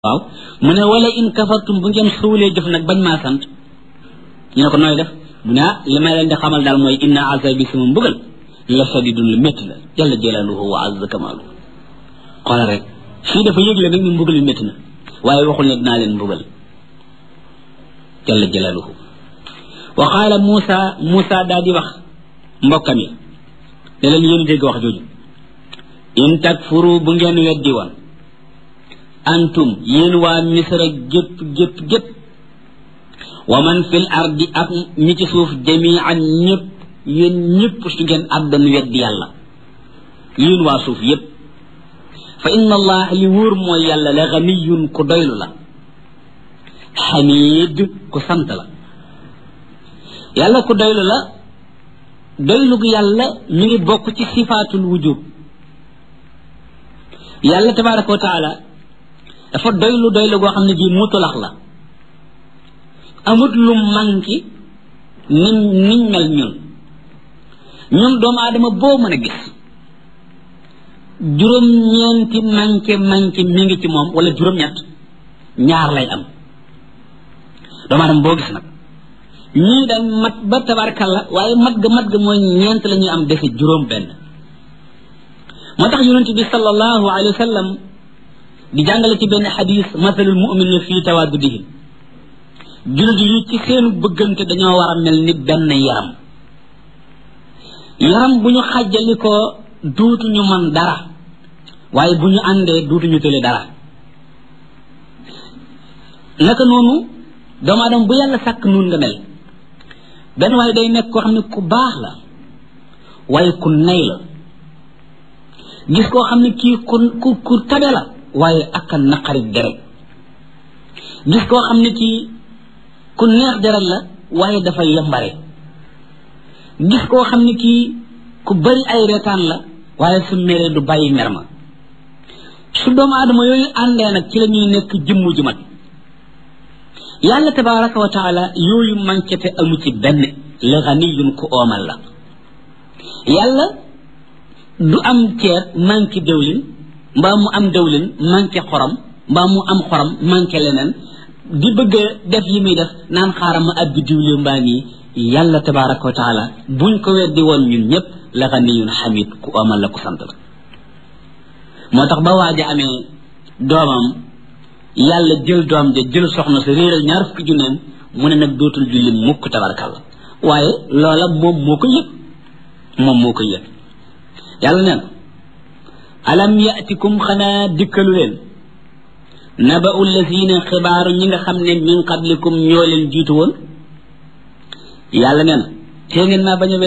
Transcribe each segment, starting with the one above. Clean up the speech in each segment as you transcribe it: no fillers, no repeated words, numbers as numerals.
waaw mu ne wala in kafartum bu ngeen xuulee jëf nag bañ maa sant ñu ne ko nooy def mu ne li may leen di xamal daal mooy inna azabi sama mbugal la shadidun lu métti la jalla jalaaluhu wa azza kamaalu xoolal rek fii dafa yëgle nag ñu mbugal yu métti na waaye waxul ne dinaa leen mbugal jalla jalaaluhu wa qaala Muusa daal di wax mbokkam yi ne leen yéen dégg wax jooju in takfuru bu ngeen weddi woon antum yéen waa misra gépp wa man fil ardi ak ñi ci suuf jami'an ñëpp yéen ñëpp su ngeen àddoon weddi yàlla yéen waa suuf yëpp fa inna allah li wóor mooy yàlla la ganiyun ku doylu la xamid ku sant la yàlla ku doylu la doylu gu yàlla mi ngi bokk ci sifaatul wujub yàlla tabaraka wa taala dafa doylu goo xam ne bii mutulax la amut lu manki niñ mel ñun doomu aadama boo mën a gis juróom-ñeenti manqué mi ngi ci moom wala juróom-ñett ñaar lay am doomu aadama boo gis nag ñii dañ mat ba tabarakalla waaye mat ga mooy ñeent la ñuy am defe juróom benn moo tax yonent bi sallallahu alayhi wa sallam di jàngale ci benn xadis mathalul mu'minina fii tawaddudihim jullit yi ci seenu bëggante dañoo war a mel ni benn yaram bu ñu xàjjali ko duutuñu mën dara waaye bu ñu àndee duutuñu tële dara naka noonu doomu aadama bu yàlla sàkk noonu nga mel benn waaye day nekk koo xam ne ku baax la waaye ku nay la gis koo xam ne kii ku tabe la waaye ak a naqari deret gis koo xam ne kii ku neex deret la waaye dafa yambare gis koo xam ne kii ku bari ay reetaan la waaye su meree du bàyyi mer ma su doomu aadama yooyu àndee nag ci la ñuy nekk jëmm ju mat yàlla tabaraka wa taala yooyu manquete amu ci benn la ganiyun ku oomal la yàlla du am ceeb manqué dëwlin mbaa mu am dëwlin manqué xorom mbaa mu am xorom manqué leneen di bëgg a def yi muy def naan xaaral ma abbi diwle mbaa nii yàlla tabaraka wa taala buñ ko weddi woon ñun ñëpp la ganiyun xamid ku amal la ku sant la moo tax ba waaja amee doomam yàlla jël doom ja jël soxna sa réeral ñaar fukki junneem mu ne nag dootul julli mukk tabarakalla waaye loola moom moo ko yëg yàlla neen alam yatikum xanaa dikkalu leen naba'u lazina xibaaru ñi nga xam ne min qablikum ñoo leen jiitu woon yàlla neen tee ngeen maa bañ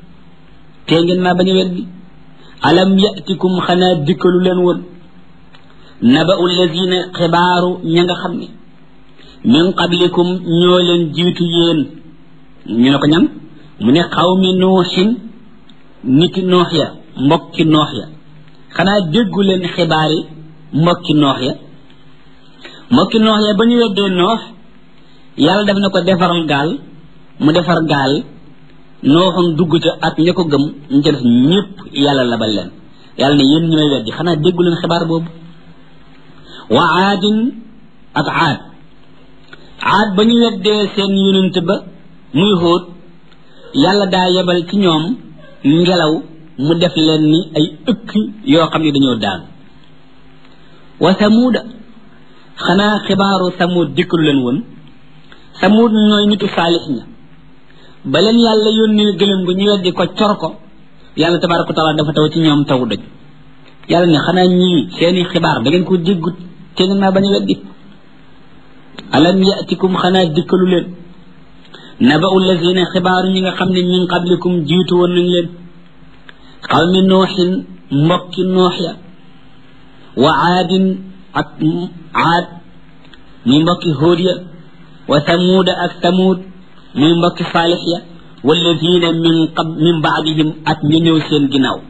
a weddi alam yatikum xanaa dikkalu leen woon naba'u lazina xibaaru ñi nga xam ne min qablikum ñoo leen jiitu yéen ñu ne ko ñan mu ne xawmi nuuxin niti noox ya mbokki noox ya xanaa déggu leen xibaar yi mbokki noox ya ba ñu weddee noox yàlla def na ko defaral gaal mu defar gaal nooxam dugg ca ak ña ko gëm ñu ca def ñëpp yàlla labal leen yàlla ne yéen ñi may weddi xanaa déggu leen xibaar boobu wa aadin ak aad ba ñu weddee seen yonent ba muy Hóot yàlla daa yebal ci ñoom ngelaw mu def leen ni ay ëkk yoo xam ne dañoo daan wa samuuda xanaa xibaaru samuud dikkalu leen woon samuud ñooy nitu saalix ña ba leen yàlla yónni gëlëm gu ñu weddi ko cor ko yàlla tabaaraka wa taala dafa taw ci ñoom taw doj yàlla ne xanaa ñii seeni xibaar da ngeen ko déggut te ngeen maa bañ a weddi alam yatikum xanaa dikkalu leen naba'u lazina xibaaru ñi nga xam ne min qablikum jiitu woon nañ leen xawmi nooxin mbokki noox ya wa aadin ak aad muy mbokki Hóod ya wa samuuda ak samuud muy mbokki saalix ya wallazina min baadihim ak ñu ñëw seen ginnaaw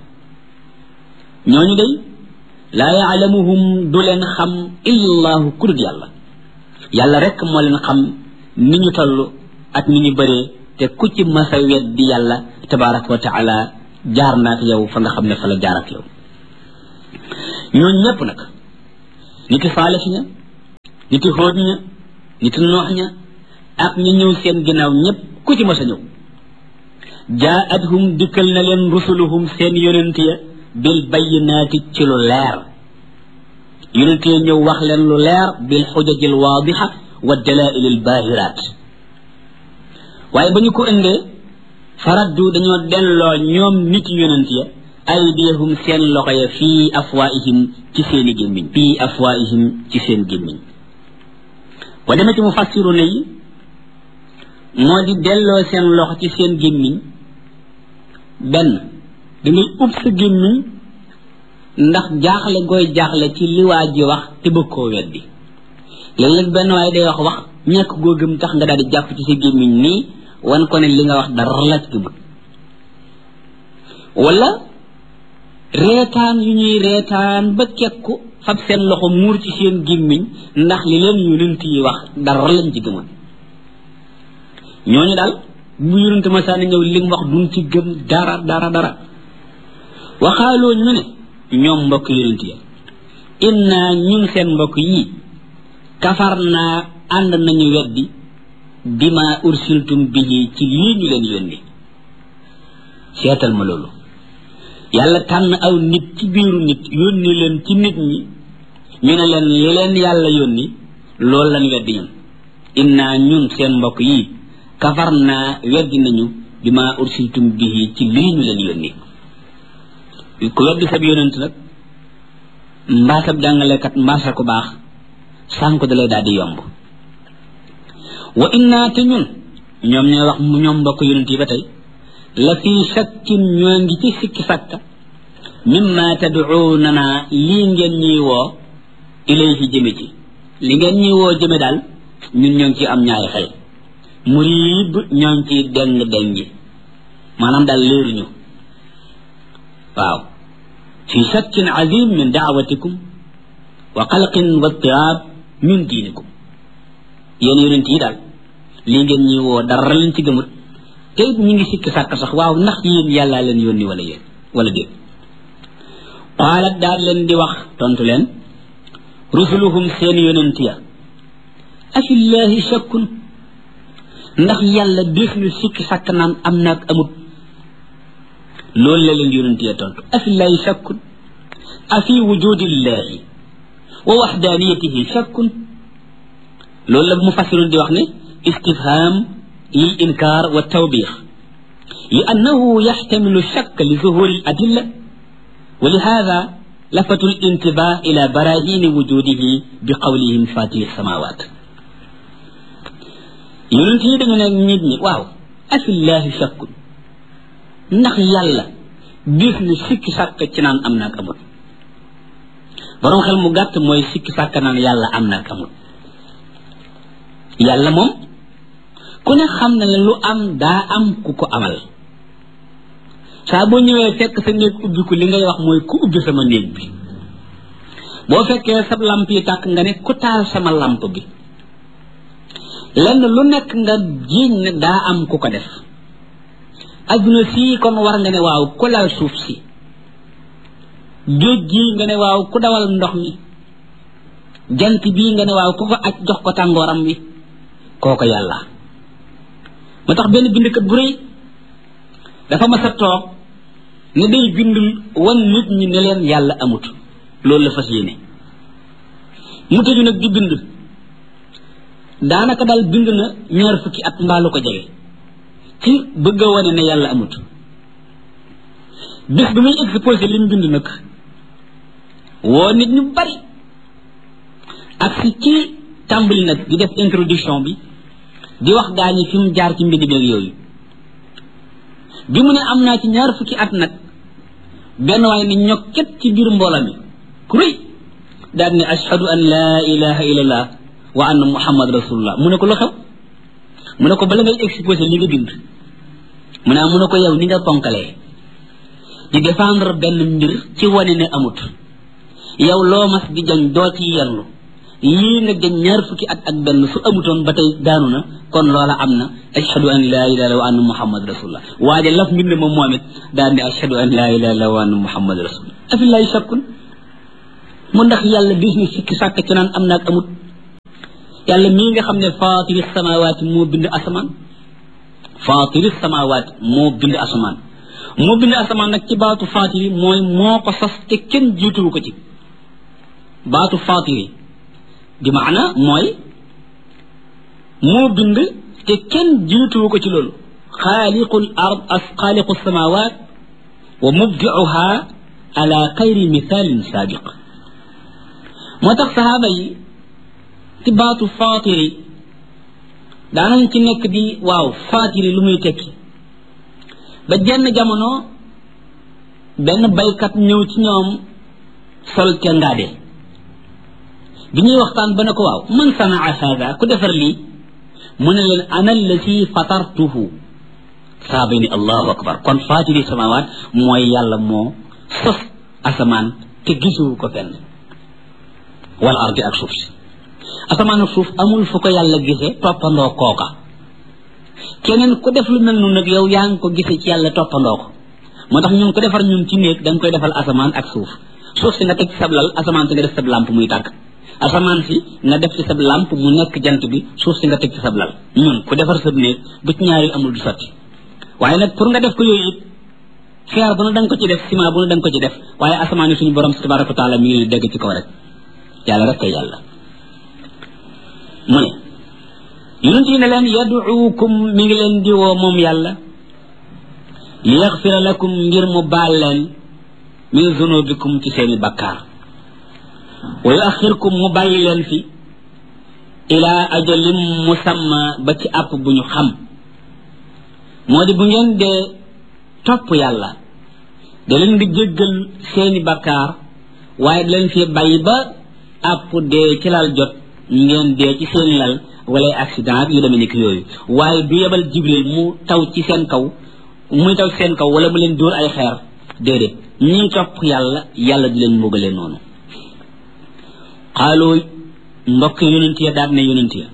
ñooñu day laa yaalamuhum du leen xam illallahu ku dul yàlla rekk moo leen xam ni ñu toll ak ni ñu bëree te ku ci masa weddi yàlla tabaraka wa taala jaar na ak yow fa nga xam ne fa la jaar ak yow ñooñu ñëpp nag nit ki saalix ña niti Hóod ña niti Noox ña ak ñu ñëw seen ginnaaw ñëpp ku ci mos a ñëw jaa'athum dikkal na leen rusuluhum seen yonent ya bil bayyinaati ci lu leer yonent ya ñëw wax leen lu leer bil xujajil waadixa wa dalaa'ilil baahiraat waaye ba ñu ko indee faraddu dañoo delloo ñoom nit yonent ya aydiyahum seen loxo ya fii afwaihim ci seeni gémmiñ fii afwaihim ci seen gémmiñ wa demee ci mufassiruna yi moo di delloo seen loxo ci seen gémmiñ benn dangay ub sa gémmiñ ndax jaaxle gooy jaaxle ci li waa ji wax te bëgg koo weddi léeg-léeg benn waaye day wax ñàkk goo gëm tax nga daal di jàpp ci sa gémmiñ nii wan ko ne li nga wax dara la ci bëgg wala reetaan yu ñuy reetaan ba kekku fab seen loxo muur ci seen gémmiñ ndax li leen yonent yi wax dara lañ ci gëmoon ñooñu daal bu yonent ma saa ñëw li mu wax duñ ci gëm dara waxaaloo ñu ne ñoom mbokk yonent ya inna ñun seen mbokk yi kafar naa ànd nañu weddi bima ursiltum bihi ci lii ñu leen yónni seetal ma loolu yàlla tànn aw nit ci biiru nit yónni leen ci nit ñi ñu ne leen li leen yàlla yónni loolu lañ weddi ñun inna ñun seen mbokk yi kafar naa weddi nañu bima ursiltum bihi ci lii ñu leen yónni ku weddi sab yonent nag mbaa sab jàngalekat mbaa sa ko baax sànko da lay daal di yomb wa inna te ñun ñoom ñooy wax ñoom mbokk yonent yi ba tey la fii shakkin ñoo ngi ci sikki sàkka mimma tad'uunana lii ngeen ñuy woo ilayhi jëme ci li ngeen ñuy woo jëme daal ñun ñoo ngi ci am ñaari xel muriib ñoo ngi ci deng maanaam daal léeruñu waaw fi shakkin azim min daawatikum wa qalqin wa ittiraab min diinikum yéen yonent yi daal lii ngeen ñuy woo dara lañ ci gëmut te it ñu ngi sikki sàkk sax waaw ndax yéen yàllaa leen yónni wala yéen wala déet qaalat daal leen di wax tontu leen rusuluhum seen yonent ya afillahi shakkun ndax yàlla def ñu sikki sàkk naan am naag amut loolu la leen yonent ya tontu afillahi shakkun afi wujudillahi wa waxdaaniyatihi shakkun loolu la mufassirun di wax ne istifham lil inkar wa tawbix li annahu yaxtamilu shakk li zuhuri al adilla wa li hada lafatu al intibah ila barahini wujudihi bi qawlihim fatih samawat yonent yi dañu ne nit ñi waaw afillahi shakkun ndax yàlla gis ni sikki sàkk ci naan am naak amul borom xel mu gàtt mooy sikki sàkk naan yàlla am naak amul yàlla moom ku ne xam na ne lu am daa am ku ko amal saa boo ñëwee fekk sa néeg ubbi ko li ngay wax mooy ku ubbi sama néeg bi boo fekkee sa lamp yi tàkk nga ne ku taal sama lamp bi lenn lu nekk nga jiiñ ne daa am ku ko def adduna sii kon war nga ne waaw ku lal suuf si géej gii nga ne waaw ku dawal ndox mi jant bii nga ne waaw ku ko aj jox ko tàngooram wi kooko yàlla moo tax benn bindkat bu rëy dafa mas a toog ne day bindul wan nit ñi ne leen yàlla amut loolu la fas yéene mu tëju nag di bind daanaka daal bind na 20 fukki at mbaa lu ko jege ci bëgg a wane ne yàlla amut bis bi muy exposé li mu bind nag woo nit ñu bari ak si ci tàmbali nag di def introduction bi di wax gaa ñi fi mu jaar ci mbind beeg yooyu bi mu ne am naa ci 20 fukki at nag benn waaye ni ñokket ci biir mbooloo mi ku rëy daal ne ashhadu an laa ilaha illallah wa anna muhammad rasulullah mu ne ko lu xew mu ne ko bala ngay exposé li nga bind mu ne mu ne ko yow ni nga ponkalee di défendre benn mbir ci wane ne amut yow loo mas di jañ doo ci yenlu lii nga jañ 20 fukki at ak benn su amutoon ba tey daanu na kon loola am na ashhadu an laa ilaha illallah wa anna muhammad rasulullah waaye laf mbind ma moom it daal ne ashhadu an laa ilaha illallah wa anna muhammad rasulullah afillahi shakkun mu ndax yàlla bis ni sikki sàkk ci naan am naag amut yàlla mii nga xam ne faatiri samawaati moo bind asamaan faatiri samawaati moo bind asamaan moo bind asamaan nag ci baatu faatiri mooy moo ko sos te kenn jiituwu ko ci baatu faatiri bi maana mooy moo bind te kenn jiituwu ko ci loolu xaaliqul ard as xaaliqu samawaat wa mubdiuha ala xayri mithaalin saabiq moo tax sahaaba yi ci baatu faatiri daanañ ci nekk di waaw faatiri lu muy tekki ba jenn jamono benn baykat ñëw ci ñoom sol ca ngaade bi ñuy waxtaan ba ne ko waaw man sanaa hada ku defar lii mu ne leen ana allati fatartuhu saaba ni allahu akbar kon faatiri samawaat mooy yàlla moo sos asamaan te gisuwu ko fenn wal ardi ak suuf si asamaan ak suuf amul fu ko yàlla gisee toppandoo kooka keneen ku def lu mel noonu nag yow yaa ngi ko gisee ci yàlla toppandoo ko moo tax ñun ko defar ñun ci néeg da nga koy defal asamaan ak suuf suuf si nga teg ci sab lal asamaan si nga def sab lamp muy tàkk asamaan si nga def ci sab lamp mu nekk jant bi suuf si nga teg ci sab lal ñun ku defar sab néeg bu ci ñaari amul du sotti waaye nag pour nga def ko yooyu it feer bu ne da nga ko ci def ciment bu ne da nga ko ci def waaye asamaan yi suñu borom si tabaraka wa taala mi ngi dégg ci kaw rek yàlla rek koy yàlla mu ne yonent yi ne leen yaduukum mi ngi leen di woo moom yàlla li yaxfira lakum ngir mu baal leen min zunubikum ci seeni bakkaar wa yuaxirkum mu bàyyi leen fi ila ajalim musamma ba ci àpp bu ñu xam moo di bu ngeen dee topp yàlla da leen di jéggal seeni bakkaar waaye da leen fi bàyyi ba àpp dee ci lal jot ngeen dee ci seen lal wala accident yu demee nekk yooyu waaye du yebal jibril mu taw ci seen kaw muy taw ci seen kaw wala mu leen dóor ay xeer déedéet ñi topp yàlla yàlla di leen mbugalee noonu xaaloo mbokk yonent ya daal ne yonent ya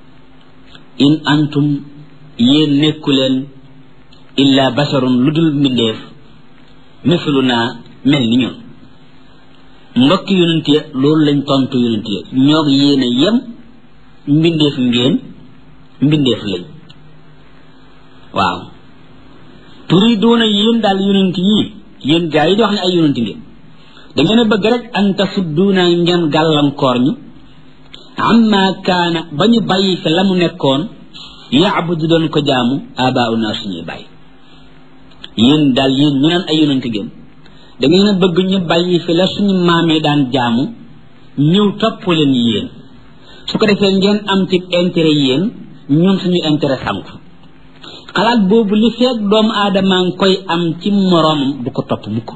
in antum yéen nekku leen illa basharun lu dul mbindeef mislu naa mel ni ñun mbokk yonent ya loolu lañ tontu yonent ya ñoom yéen a yem mbindeef ngeen mbindeef lañ waaw turiduuna yéen daal yonent yii yéen gaa yi di wax ne ay yonent ngeen da ngeen a bëgg rek an tasudduuna ngeen gàllankoor ñu amma kaana ba ñu bàyyi fi la mu nekkoon yaabudu doon ko jaamu abauna suñuy bàyyi yéen daal yéen ñu naan ay yonent ngeen da ngeen a bëgg ñu bàyyi fi la suñu maamee daan jaamu ñëw topp leen yéen su ko defee ngeen am ci intérêt yéen ñun suñu intérêt sànku xalaat boobu li feeg doomu aadama ngi koy am ci moroomam du ko topp mukk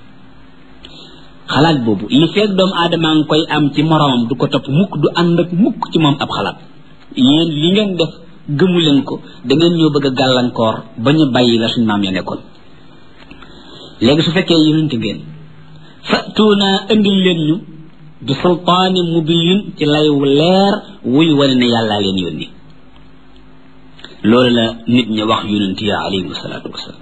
xalaat boobu li feeg doomu aadama ngi koy am ci moroomam du ko topp mukk du ànd ak mukk ci moom ab xalaat yéen li ngeen def gëmu leen ko da ngeen ñoo bëgg a gàllankoor ba ñu bàyyi la suñu maam ya nekkoon léegi su fekkee yonent ngeen fatuuna indil leen ñu bi sultaani mubiin ci lay wu leer wuy wane ne yàllaa leen yónni loolu la nit ñi wax yonent ya alayhim salaatu wasalaam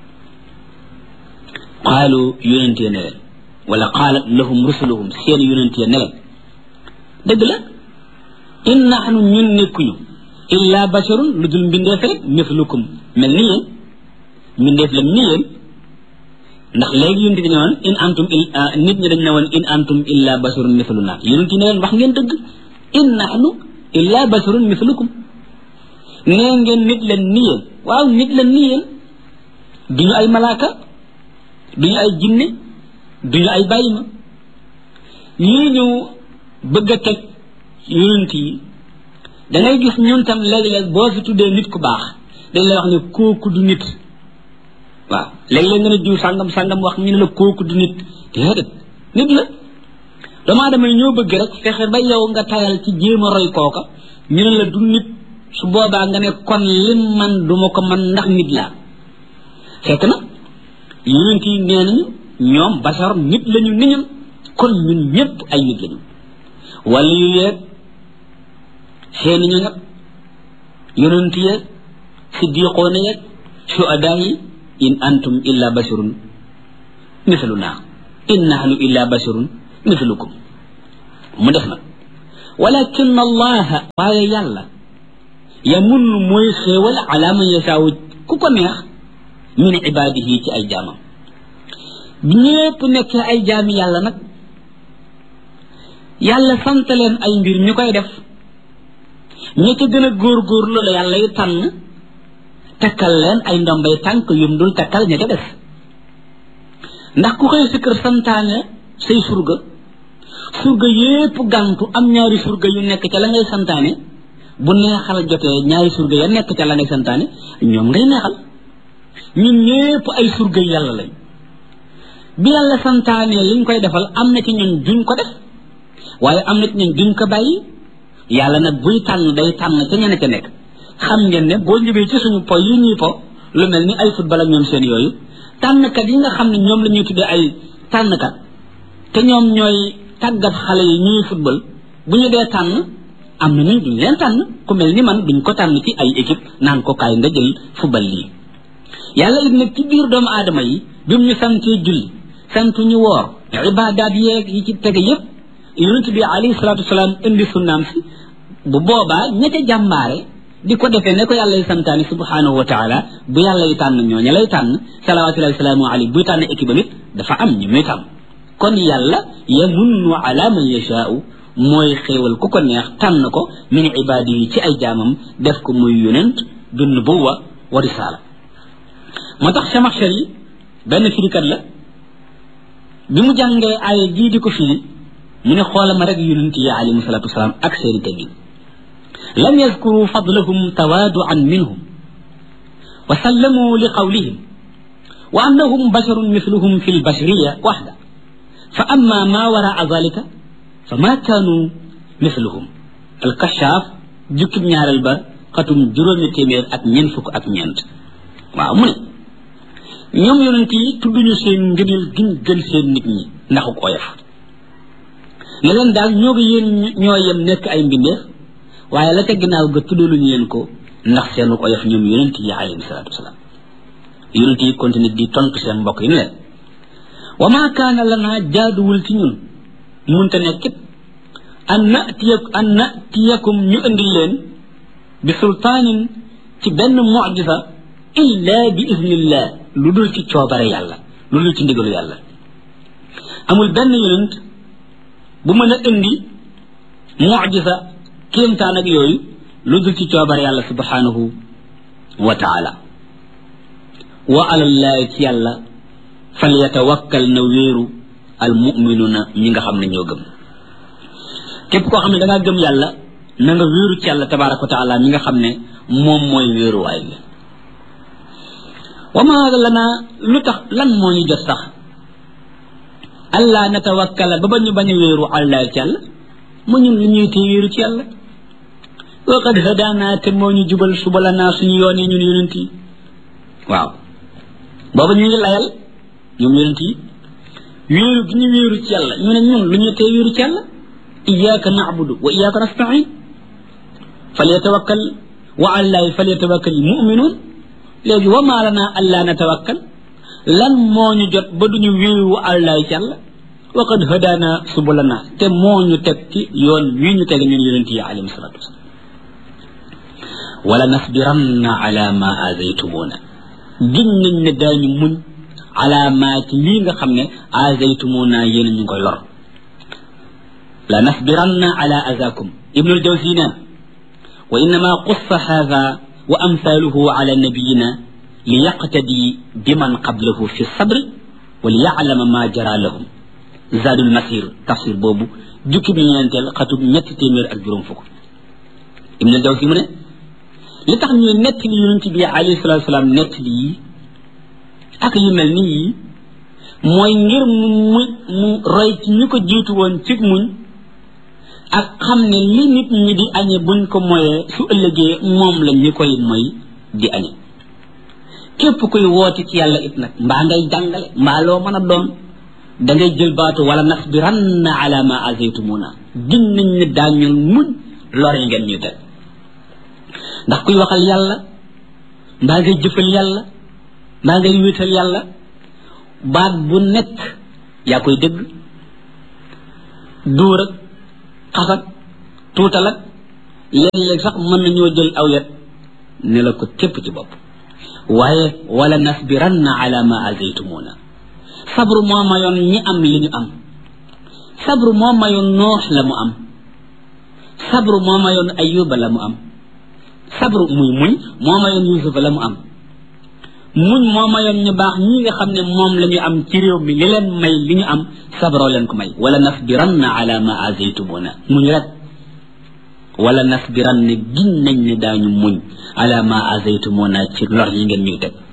qaalu yonent ya ne leen wala qaalat lahum rusuluhum seen yonent ya ne leen dëgg la in naxnu ñun nekkuñu illa basharun lu dul mbindeef rek mislukum mel ni yéen mbindeef la ni yéen ndax léegi yonent bi ne woon in antum nit ñi dañ ne woon in antum illa basharun misluna yonent yi ne leen wax ngeen dëgg in naxnu illa basharun mislukum nee ngeen nit leen ni yéen waaw nit leen ni yéen duñu ay malaaka duñu ay jinne duñu ay bàyyi ma ñii ñu bëgg a teg yonent yi da ngay gis ñun tam léeg-léeg boo fi tuddee nit ku baax dañ lay wax ne kooku du nit waaw léeg-léeg nga ne diw sàngam wax ñu ne la kooku du nit déedéet nit la doomu aadama yi ñoo bëgg rek fexe ba yow nga tayal ci jéem a roy kooka ñu ne la du nit su boobaa nga ne kon lim man duma ko man ndax nit laa fekk na yonent yi nee nañu ñoom basar nit lañu ni ñun kon ñun ñëpp ay nit lañu wala yu yeeg seeni ñu nag yonent yeeg siddiqoona yeeg shuhadaa yi in antum illa basharun misluna in nahnu illa basharun mislukum mu def nag walakin allaha waaye yàlla yamunnu mooy xéewal ala man yasaawu ku ko neex min ibaadihi ci ay jaamam bi ñépp nekkee ay jaami yàlla nag yàlla sant leen ay mbir ñu koy def ña ca gën a góorgóorlu la yàlla yu tànn takkal leen ay ndombay tànk yum dul takkal ña ca def ndax ku xëy si kër santaane say surga yépp gàntu am ñaari surga yu nekk ca la ngay santaane bu neexal jotee ñaari surga ya nekk ca la ngay santaane ñoom ngay neexal ñun ñépp ay surga yàlla lañ bi yàlla santaane liñ koy defal am na ci ñun duñ ko def waaye am na ci ñun duñ ko bàyyi yàlla nag buy tànn day tànn ca ñene ca nekk xam ngeen ne boo ñëwee ci suñu po yi ñuy po lu mel ni ay football ak ñoom seen yooyu tànnkat yi nga xam ne ñoom la ñuy tuddee ay tànnkat te ñoom ñooy tàggat xale yi ñuy football bu ñu dee tànn am na ñu duñ leen tànn ku mel ni man duñ ko tànn ci ay équipe naan ko kaay nga jël football lii yàlla it nag ci biir doomu aadama yi bi mu ñu santee julli sant ñu woor ibaadaat yeeg yi ci tege yépp yonent bi alayhi salaatu wasalaam indi sunnaam si bu boobaa ña ca jàmbaare di ko defee ne ko yàlla y santaani subhanahu wa taala bu yàlla y tànn ñooña lay tànn salawatullahi wasalaamu alayhi buy tànn équipe nit dafa am ñu muy tànn kon yàlla yamunnu ala man yashaau mooy xéewal ku ko neex tànn ko min ibaadi yi ci ay jaamam def ko muy yonent du nubuwa wa risaala moo tax Chamaxshari yi benn firikat la bi mu jàngee aaya jii di ko firi mu ne xoola ma rek yonent yi alayhi salatu wasalaam ak seeni teggin lam yazkuru fadlahum tawaaduan minhum wa sallamu li qawlihim wa annahum basharun mithluhum fi lbashariya waxda fa amma ma waraa dalika fa ma kaanu mithluhum alkashaaf jukkib ñaareel ba xatum juróomi téeméer ak ñeent fukk ak ñeent waaw mu ne ñoom yonent yi tudduñu seen ngëneel giñ gën seen nit ñi ndaxuk oyof ne leen daal ñoo ngi yéen ñoo yem nekk ay mbindeef waaye la ca ginnaaw ga tuddaluñu leen ko ndax seenu oyof ñoom yonent yi alayhi salaatu wasalaam yonent yi continue di tontu seen mbokk yi ne leen wa maa kaana lanaa jaaduwul ci ñun munte nekkit an natiyakum ñu indil leen bi sultaanin ci benn mucjisa illa bi iznillah lu dul ci coobare yàlla lu dul ci ndigalu yàlla amul benn yonent bu mën a indi mucjisa kéemtaan ak yooyu lu dul ci coobare yàlla subhanahu wa taala wa alallahi ci yàlla fal yatawakkal na wéeru al muminuna ñi nga xam ne ñoo gëm képp koo xam ne da ngaa gëm yàlla na nga wéeru ci yàlla tabaraka wa taala mi nga xam ne moom mooy wéeruwaay bi wa maa lana lu tax lan moo ñu jot sax allah natawakkala ba ñu bañ a wéeru àllahi ci yàlla mu ñun lu ñuy tee wéeru ci yàlla wa qad hadaana te moo ñu jubal subalanaa suñu yoon yi ñun yonent yi waaw booba ñu ngi layal ñoom yonent yi wéeru gi ñu wéeru ci yàlla ñu ne ñun lu ñuy tee wéeru ci yàlla iyyaka na'budu wa iyyaka nasta'in falyatawakkal wa àllahi falyatawakkal mu'minun léegi wa maa lanaa allaa natawakkal lan moo ñu jot ba duñu wéeru àllahi ci yàlla wa qad hadaana subulana te moo ñu teg ci yoon wii ñu teg ñun yonent yi alayhi salaatu wasalaam wala nasbiranna ala ma azaytumuna gin nañ ne daañu muñ ala ma ci lii nga xam ne azaytumuna yéen ñu ngi koy lor la nasbiranna ala azakum ibnul jawzi neen wa innama qussa hadha wa amthaluhu ala nabiyina li yaqtadi biman qablahu fi sabri wa li ya'lama ma jara lahum zadul masir tafsir boobu jukki bi ñeenteel xatub ñetti téeméer ak juróom fukk ibnul jawzi mu ne li tax ñuy nettali yonent bi alayhi salatu wasalaam nettali yi ak yu mel ni yi mooy ngir mu roy ci ñu ko jiitu woon ci muñ ak xam ne li nit ñi di añe buñ ko moyee su ëllëgee moom la ñu koy moy di añe képp kuy woote ci yàlla it nag mbaa ngay jàngale mbaa loo mën a doon da ngay jël baatu wala nasbiranna ala ma azaytumuna gin nañ ne daañu muñ lor yi ngeen ñu teg ndax kuy waxal yàlla mbaa ngay jëfal yàlla mbaa ngay wéetal yàlla baat bu nekk yaa koy dégg dóor ak xas ak tuutal ak léeg-léeg sax mën nañoo jël aw yat ne la ko tépp ci bopp waaye wala nasbiranna ala ma azaytumuna sabru moo mayoon ñi am li ñu am sabru moo mayoon noox la mu am sabru moo mayoon ayuba la mu am sabru muy muñ moo mayoon yusufa la mu am muñ moo mayoon ñu baax ñi nga xam ne moom la ñu am ci réew mi li leen may li ñu am sabroo leen ko may wala nasbiranna ala ma azaytumuna muñ rek wala nasbiranna giñ nañ ne daañu muñ ala ma azaytumuna ci lor yi ngeen ñuy teg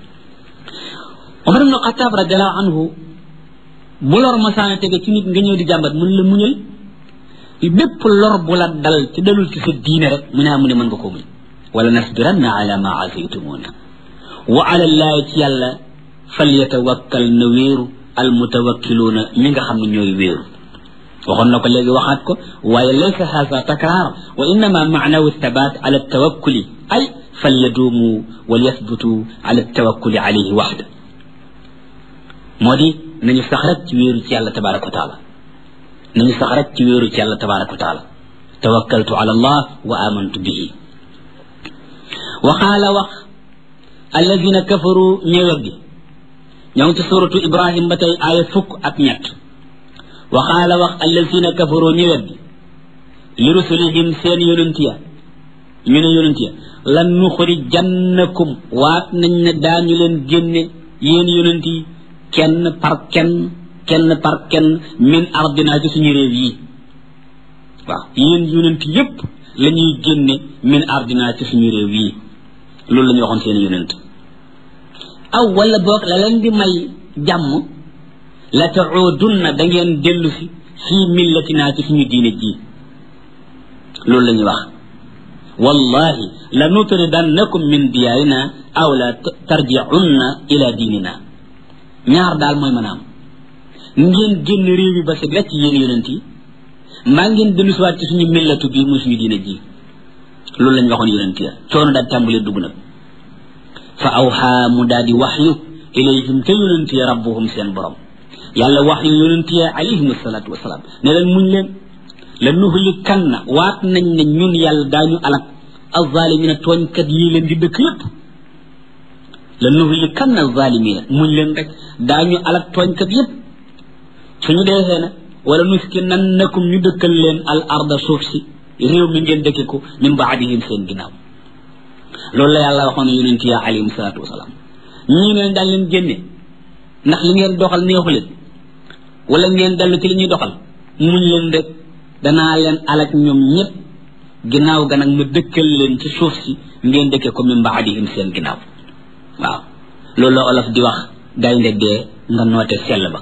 Umar ibn Xattaab radiallahu anhu bu lor masaana tege ci nit nga ñëw di jàmbat mun la muñal bépp lor bu la dal ci dalul ci sa diine rek mu ne mën nga ko muñ wala nasbiranna ala ma azaytumuna wa ala llahi ci yàlla falyatawakkal na wéeru almutawakkiluuna ñi nga xam ne ñooy wéeru waxoon na ko léegi waxaat ko waaye laysa haza takraar wa innama maanahu thabat ala tawakkuli ay falyaduumu wal yathbutu ala tawakkuli alayhi waxda moo di nañu sax rek ci wéeru ci yàlla tabaraka wa taala nañu sax rek ci wéeru ci yàlla tabaraka wa taala tawakkaltu ala allah wa amantu bihi wa qaala wax alladina kafaru ñëwet gi ñoo ngi ci suratu ibrahim ba tey aaya 1 wa qaala wax alladina kafaru ñëwet gi li rusulihim seen yonent ya ñu ne yonent ya lan nuxrijannakum waat nañ ne daañu leen génne yéen yonent yi kenn par kenn min ardina ci suñu réew yi waaw yéen yonent yépp la ñuy génne min ardina ci suñu réew yi loolu la ñu waxoon seen yonent aw wala boog la leen di may jàmm la taudunna da ngeen dellu si fii millatina ci suñu diine ji loolu la ñuy wax wallahi la nutridannakum min diyaarina aw la tarji'unna ila diinina ñaar daal mooy mën a am ngeen génn réew yi ba si wecc yéen yonent yi maa ngeen dellu si waat ci suñu millatu bii muy suñu diine ji loolu lañ waxoon yonent ya coono daal tàmbalee dugg nag fa awxaa mu daal di waxyu ilayhim te yonent ya rabbuhum seen borom yàlla waxyu yonent ya alayhim asalaatu wasalaam ne leen muñ leen la nuhlikanna waat nañ ne ñun yàlla daañu alak alzalimina tooñkat yii leen di dëkk yépp la nuhlikanna alzalimina muñ leen rek daañu alak tooñkat yépp suñu deexee nag wala nuskinannakum ñu dëkkal leen al arda suuf si réew mi ngeen dëkke ko min baadihim seen ginnaaw loolu la yàlla waxoon yonent ya alayhim salaatu wasalaam ñii ne daal leen génne ndax li ngeen doxal neexu leen wala ngeen dellu ci li ñuy doxal muñ leen rek danaa leen alak ñoom ñëpp ginnaaw ga nag ma dëkkal leen ci suuf si ngeen dëkke ko min baadihim seen ginnaaw waaw loolu la olof di wax gaynde dee nga noote sell ba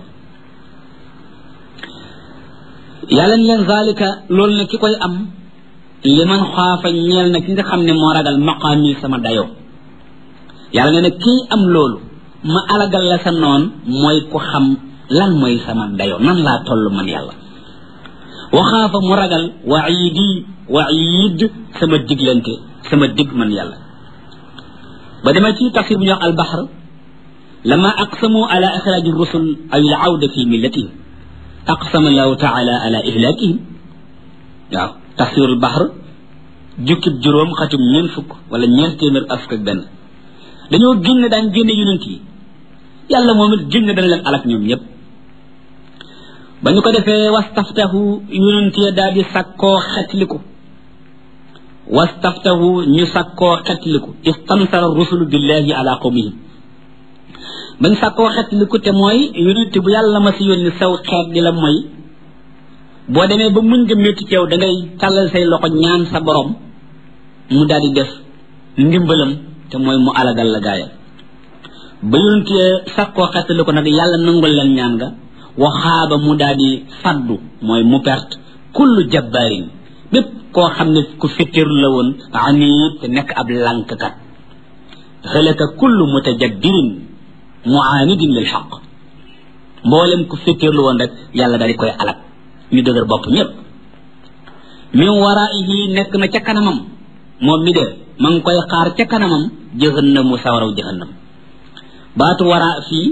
yàlla ni leen zalika loolu ne ki koy am liman xaafa ñeel na ki nga xam ne moo ragal maqaami sama dayoo yàlla ne nag kii am loolu ma alagal la sa noon mooy ku xam lan mooy sama dayoo nan laa toll man yàlla wa xaafa mu ragal waid sama diglante sama dig man yàlla ba demee ci tafsir bu ñuy wax albahr lama aqsamu ala ixraaji rusul aw al awda fi millatihim aqsama allahu taala ala ihlakihim waaw tafsirul bahr jukkib juróom xatum ñeent fukk wala ñeent téeméer ak fukk ak benn dañoo génn daan génne yonent yi yàlla moom it génn dana leen alak ñoom ñëpp ba ñu ko defee wastaftahu yonent ya daal di sakkoo xetliku wastaftahu ñu sakkoo xetliku istansara rusulu billahi ala qawmihim bañ sakkoo xetliku te mooy yonent bu yàlla ma si yónni saw xeet di la mooy boo demee ba muñ nga métti ci yow da ngay tàllal say loxo ñaan sa borom mu daal di def ndimbalam te mooy mu alagal la gaayam ba yonent sakkoo xettali ko nag yàlla nangul leen ñaan nga waxaaba mu daal di faddu mooy mu perte kullu jabbaarin bépp koo xam ne ku fittirlu la woon anit te nekk ab lànkkat xalaka kullu mutajabbirin muanidin lil xaq mboolem ku fittirlu woon rek yàlla daal di koy alak ñu dëgër bopp ñëpp min waraihi nekk na ca kanamam moom mi dee ma ngi koy xaar ca kanamam jahannam mu sawaraw jahannam baatu wara fii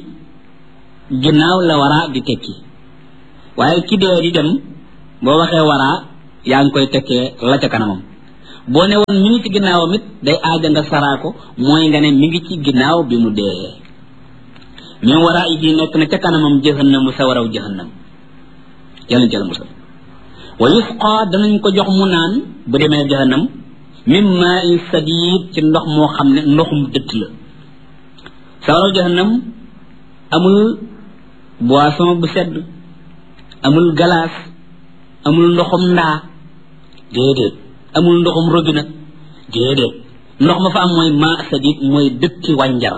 ginnaaw la wara di tekki waaye ki dee di dem boo waxee wara yaa ngi koy tekkee la ca kanamam boo ne woon mi ngi ci ginnaawam it day aaja nga saraa ko mooy nga ne mi ngi ci ginnaaw bi mu dee min waraa'ihi nekk na ca kanamam jahannamu sawaraw jahannam yàlla jël musal wa yusqa danañ ko jox mu naan bu demee jahannam min maa'in sadiid ci ndox moo xam ne ndoxum dëtt la sawaraw jahannam amul boisson bu sedd amul galaas amul ndoxum ndaa déedéet amul ndoxum robinet déedéet ndox ma fa am mooy maa sadiid mooy dëtti wànjar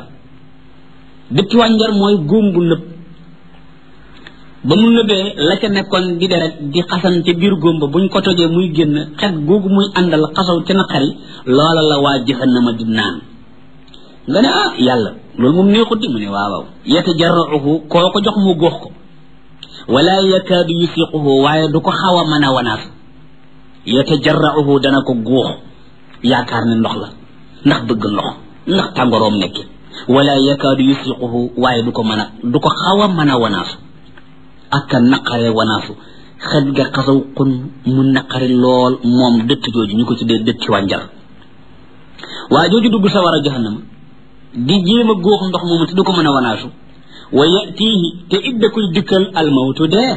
mooy góom bu nëb ba mu nëbee la ca nekkoon di deret di xasan ca biir góom ba buñ ko tojee muy génn xet googu muy àndal xasaw ca naqari loola la waa jahannama di naan nga ne yàlla loolu moom neexut di mu ne waaw yatajarra'uhu koo ko jox mu góox ko wala yakaadu yusiquhu waaye du ko xaw a mën a wanaas yatajarra'uhu dana ko góox yaakaar ne ndox la ndax bëgg ndox ndax tàngoroom nekk wala yakaadu yusiquhu waaye du ko xaw a mën a wanaasu ak a naqare wanaasu xet ga xasaw xun mu naqari lool moom dëtt jooju ñu ko tuddee dëtti wànjar waaye jooju dugg sawara jahannama di jéem a góox ndox moomu te du ko mën a wanaasu wa yatihi te it da koy dikkal almawtu dee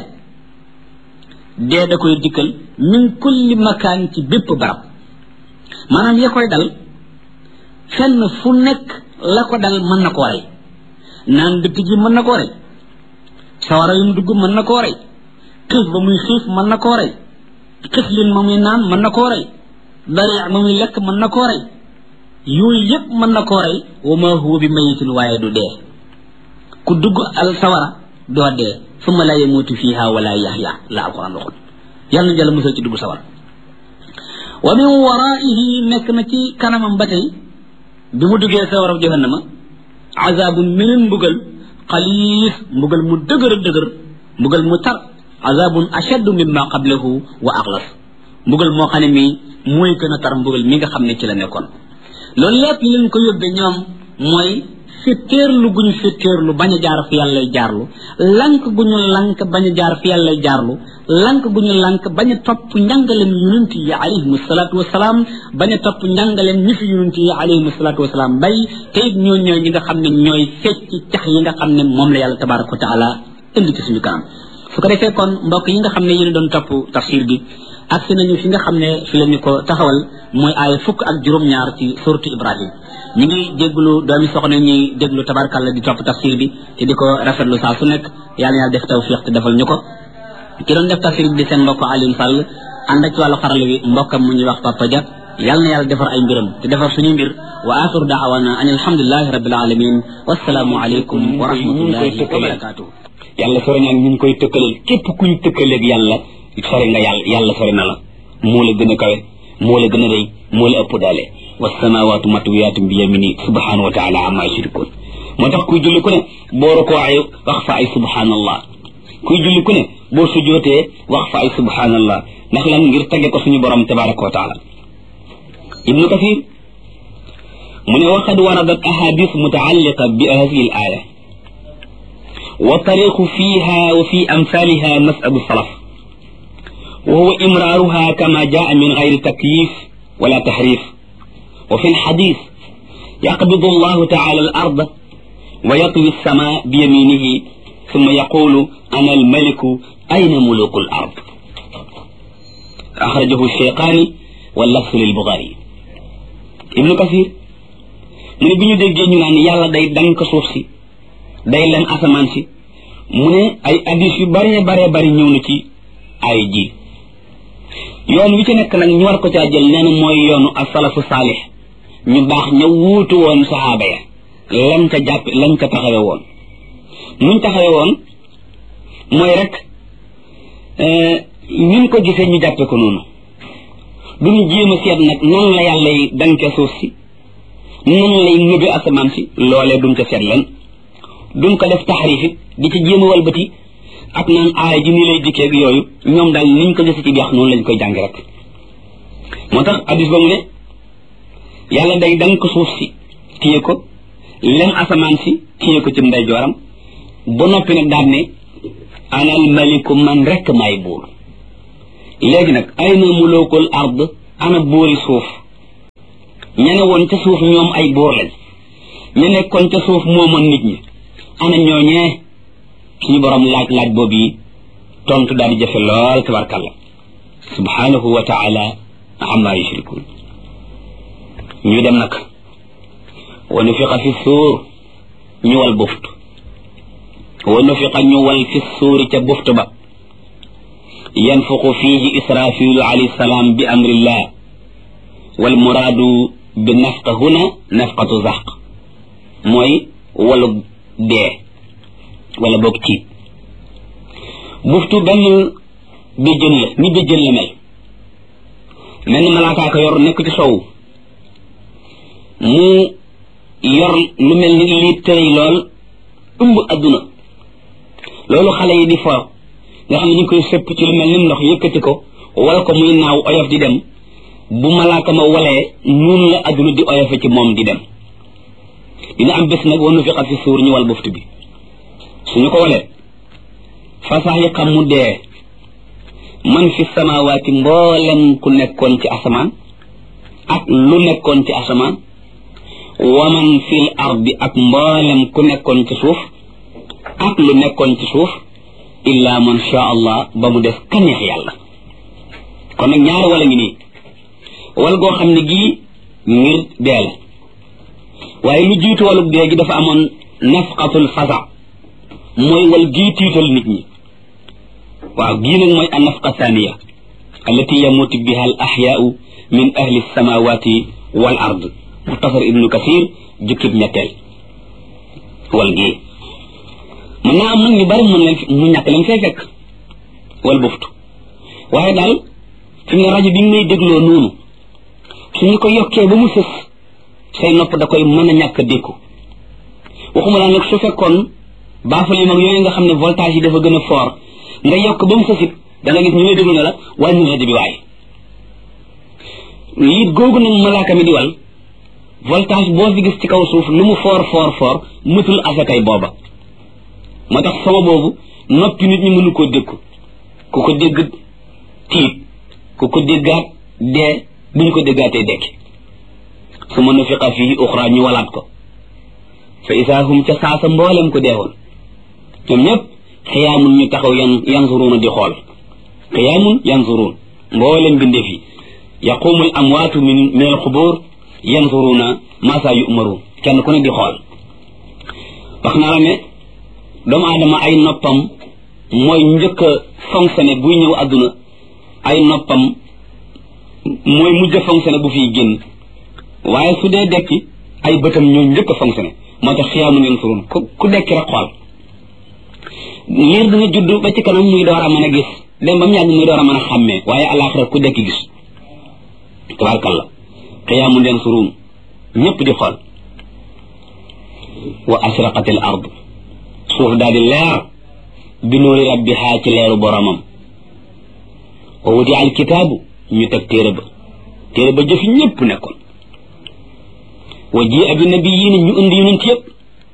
da koy dikkal min kulli makaan ci bépp barab maanaam ya koy dal fenn fu nekk la ko dal mën na koo rey naan dëtt ji mën na koo rey sawara yu mu dugg mën na koo rey xiif ba muy xiif mën na koo rey xiflin ma muy naan mën na koo rey dari ma muy lekk mën na koo rey yooyu yëpp mën na koo rey wa ma huwa bi mayitin waaye du dee ku dugg al sawara doo dee summa la yamutu fiha wala yahya la alquran waxul yàlla na jàll musal ci dugg sawara wa min waraihi nekk na ci kanamam ba tey bi mu duggee sawara jahannama azabun meneen mbugal xaliis mbugal mu dëgër mbugal mu tar azabun ashaddu mimma qablahu wa axlas mbugal moo xam ne mii mooy gën a tar mbugal mi nga xam ne ci la nekkoon loolu lépp li leen ko yóbbe ñoom mooy fitteerlu gu ñu fitteerlu bañ a jaar fi yàllay jaarlu lank gu ñu lank bañ a jaar fi yàllay jaarlu lank gu ñu lank bañ a topp njàngaleem yonent yi alayhim salaatu wasalaam bañ a topp njàngaleem ñi fi yonent yi alayhim salaatu wasalaam bay te it ñoo ñi nga xam ne ñooy fecc cax yi nga xam ne moom la yàlla tabaraka wa taala indi ci suñu kanam su ko defee kon mbokk yi nga xam ne yéen doon topp tafsir bi ak si nañu fi nga xam ne fi la ñu ko taxawal mooy aaya 12 ci suratu Ibrahim ñu ngi déglu doomi soxna ñuy déglu tabarkalla di topp tafsir bi te di ko rafetlu saa su nekk yàlla na yàlla def tawfiq te defal ñu ko ki doon def tafsir bi di seen mbokk Alioune Sall ànd ak ci wàllu xarala bi mbokkam mu ñuy wax Papa Dia yàlla na yàlla defar ay mbiram te defar suñu mbir wa axiru daawana an alhamdulilahi rabbil alamin wassalaamu aleykum wa rahmatullahi wa barakatuh yàlla sori naan ñu koy tëkkaleel képp kuñ tëkkaleeg yàlla sori nga yàlla sori na la moo la gën a kawe moo la gën a rëy moo la ëpp daale wassamawatu matwiyatun bi yamini subhanahu wa taala amma yushrikun moo tax kuy julli ku ne boo rukoo ay wax fa ay subhanallah kuy julli ku ne boo sujootee wax fa ay subhanallah ndax lan ngir tagge ko suñu borom tabaraka wa taala ibnu kathir mu ne waqad waradat ahadith mutaalliqa bi hadhihi al aya wa tariqu fiha wa fi amthaliha mas'ab salaf وهو إمرارها كما جاء من غير تكييف ولا تحريف وفي الحديث يقبض الله تعالى الأرض ويطوي السماء بيمينه ثم يقول أنا الملك أين ملوك الأرض أخرجه الشيخاني واللفظ للبخاري ابن كثير من بني دجي ñu naan yàlla day dank suuf si day leen asamaan si mu ne ay hadith yu bare ñëw na ci ay ji yoon wi ci nekk nag ñu war ko caa jël nee na mooy yoonu asalafu saalix ñu baax ña wuutu woon saxaaba ya lañ ca taxawe woon nuñ taxawe woon mooy rek ñun ko gisee ñu jàppe ko noonu duñu jéem a seet nag nan la yàlla yi danke suuf si nan lay nëbe asamaan si loolee duñ ko seet len duñ ko def taxarif it di ci jéem a walbati ak naan aaya ji nii lay dikkee ak yooyu ñoom daal niñ ko gisi ci deex noonu lañ koy jàng rek moo tax addis ba mu ne yàlla day dank suuf si téye ko lem asamaan si téye ko ci ndeyjooram ba noppi nag daal ne anal maliku man rek maay buur léegi nag ay na mulukul ard ana boori suuf ña ne woon ca suuf ñoom ay boor lañ ña nekkoon ca suuf moomoon nit ñi ana ñooñee suñu borom laaj boobu yi tontu daal di jafe lool tabarkàlla subhanahu wa taala amma yushrikun ñu dem nag wa nufiqa fi suur ñu wal buftu wa nufiqa ñu wal fi suuri ca buftu ba yanfuqu fihi israfilu alayhi salaam bi amrillah wal muraadu bi nafqa huna nafqatu zaq mooy walu dee wala boog tiit buftu benn béjjën la ni béjjën la mel ni malaakaa ko yor nekk ci sow mu yor lu mel ni lii tëray lool ëmb adduna loolu xale yi di fo nga xam ne ñu koy sëpp ci lu mel ni ndox yëkkati ko wala ko muy naaw oyof di dem bu malaaka ma walee noonu la adduna di oyofe ci moom di dem dina am bés nag wa nufiqa fi suur ñu wal buftu bi suñu ko walee fasax yi xam mu dee man fi samawaati mboolem ku nekkoon ci asamaan ak lu nekkoon ci asamaan wa man fil ardi ak mboolem ku nekkoon ci suuf ak lu nekkoon ci suuf illa man sha allah ba mu def ka neex yàlla kon nag ñaari wala ngi nii wal goo xam ne gii ngir dee la waaye lu jiitu walug dee gi dafa amoon nafqatul fasa mooy wal gii tiital nit ñi waaw gii nag mooy an nafqa thaniya allati yamutu biha al ahyaau min ahli samawati wal ard muxtasar ibnu kasir jukkib ñetteel wal gii mën naa am nag ñu bari mën leen mu ñàkk leen fay fekk wal buftu waaye daal fi mu ne rajo bi ngay dégloo noonu suñu ko yokkee ba mu sës say nopp da koy mën a ñàkk dékku waxuma laa nag su fekkoon baafal yi mag yooyu nga xam ne voltage yi dafa gën a fort nga yokk ba mu sësit da nga gis ñu lay déglu ne la wàññi rajo bi waaye liit googu nag malaaka mi di wal voltage boo fi gis ci kaw suuf lu mu fort mëtul asakay booba moo tax sama boobu noppi nit ñi mënu koo dékku ku ko dégg tiit ku ko déggaat dee bu ñu ko déggaatee dekki su ma nufiqa fii uxra ñu walaat ko fa isaahum ca saasa mboolem ko deewoon ñoom ñëpp xiyaamun ñu taxaw yanzuruuna di xool xiyaamun yanzuruun mboolem bindee fi yaqumu al amwaatu min al xubur yanzuruuna maa saa yu'maruun kenn ku ne di xool wax naa la ne doomu aadama ay noppam mooy njëkk a fonctionné buy ñëw àdduna ay noppam mooy mujj a fonctionné bu fiy génn waaye su dee dekki ay bëtam ñoo njëkk a fonctionné moo tax xiyaamun yanzuruun ku dekki rek xool liir dina judd ba ci kanam muy door a mën a gis dem ba mu yàgg muy door a mën a xàmmee waaye àllaaxira ku dekki gis tabaarkalla qiyaamun yansuruun ñëpp di xool wa asraqatil ard suuf daal di leer bi nuuri rabbihaa ci leeru boromam wa wudi al kitaabu ñu teg téere ba jëfi ñëpp nekkoon wa ji abi nabiyiina ñu indi yonent yëpp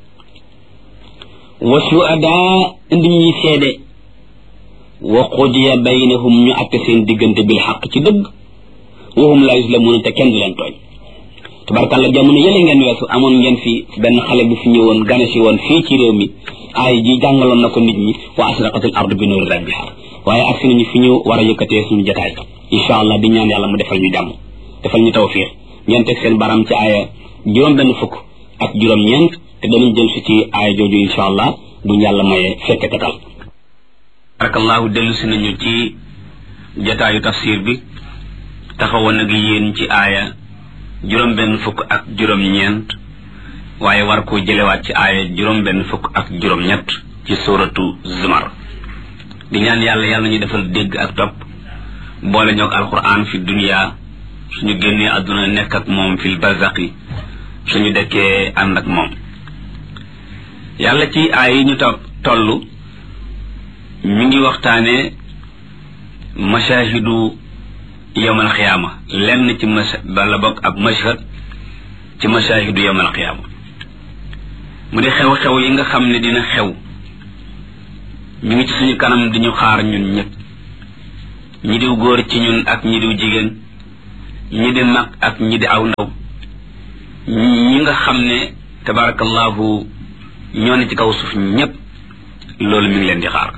wa shuhadaa indi ñuy seede wa qudiya baynahum ñu atte seen diggante bil xaq ci dëgg wa hum laa yuslamuuna te kenn du leen tooñ tabarkàlla jamono yële ngeen weesu amoon ngeen fi benn xale bu fi ñëwoon gane si woon fii ci réew mi aay ji jàngaloon na ko nit ñi wa asraqatil ardu bi nuuri rabbihaa waaye ak si nañu fi ñu war a yëkkatee suñu jotaay incha allah di ñaan yàlla mu defal ñu jàmm defal ñu tawfiq ngeen teg seen baram ci aaya juróom-benn fukk ak juróom-ñeent te danañ jël si ci aaya jooju incha allah buñ yàlla mayee fekke tatal barakallahu dellu si nañu ci jotaayu tafsir bi taxawoon ak yéen ci aaya juróom-benn fukk ak juróom-ñeent waaye war koo jëlewaat ci aaya juróom-benn fukk ak juróom-ñett ci suratu zumar di ñaan yàlla ñu defal dégg ak topp boole ñoog alquran fi dunya suñu génnee àdduna nekk ak moom fil barzaqi suñu dekkee ànd ak moom yàlla ci aay yi ñu toll mi ngi waxtaane mashahidu yawmal qiyaama lenn ci bala bokk ab mashhad ci mashahidu yawmal qiyaama mu di xew-xew yi nga xam ne dina xew mi ngi ci suñu kanam di ñu xaar ñun ñëpp ñi diw góor ci ñun ak ñi diw jigéen ñi di mag ak ñi di aw ndaw ñi nga xam ne tabarakallahu ñoo ne ci kaw suuf ñépp loolu mi ngi leen di xaar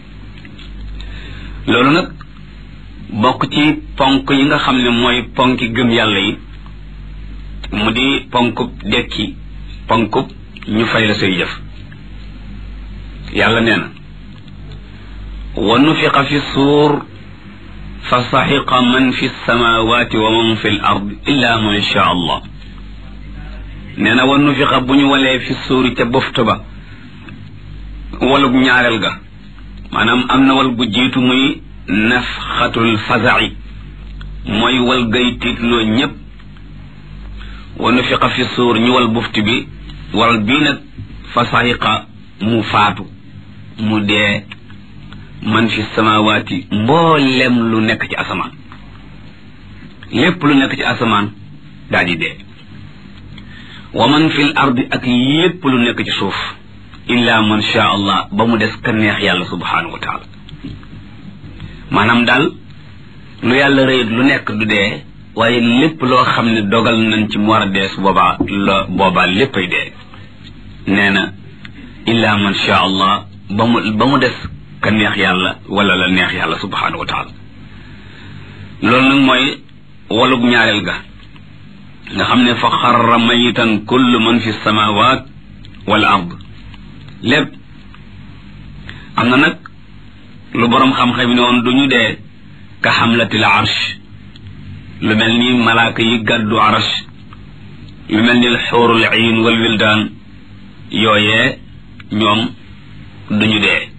loolu nag bokk ci ponk yi nga xam ne mooy ponki gëm yàlla yi mu di ponkub dekki ponkub ñu fay la say jëf yàlla nee na wa nufiqa fi suur fa saxiqa man fi samawati wa man fi l ard illa man sha allah nee na wa nufiqa bu ñu walee fi suuri ca boftu ba walug ñaareel ga maanaam am na wal gu jiitu muy nafxatul faza'i mooy wal gay tiitloo ñépp wa nufiqa fi suur ñu wal bufti bi wal bii nag fa saxiqa mu faatu mu dee man fi samawaati mboolem lu nekk ci asamaan lépp lu nekk ci asamaan daal di dee wa man fi l ardi ak lépp lu nekk ci suuf illa man sha allah ba mu des ka neex yàlla subhanahu wa taala maanaam daal lu yàlla rëyut lu nekk du dee waaye lépp loo xam ne dogal nañ ci mu war a dee su boobaa léppay dee nee na illa man sha allah ba mu des ka neex yàlla wala la neex yàlla subhanahu wa taala loolu nag mooy walug ñaareel ga nga xam ne fa xarra mayitan kullu man fi samawat wal ard lépp am na nag lu boroom xam-xam ne woon du ñu dee ka xamlatil arsh lu mel ni malaaka yi gàddu arsh lu mel ni alxuurul iin wal wildaan yooyee ñoom duñu dee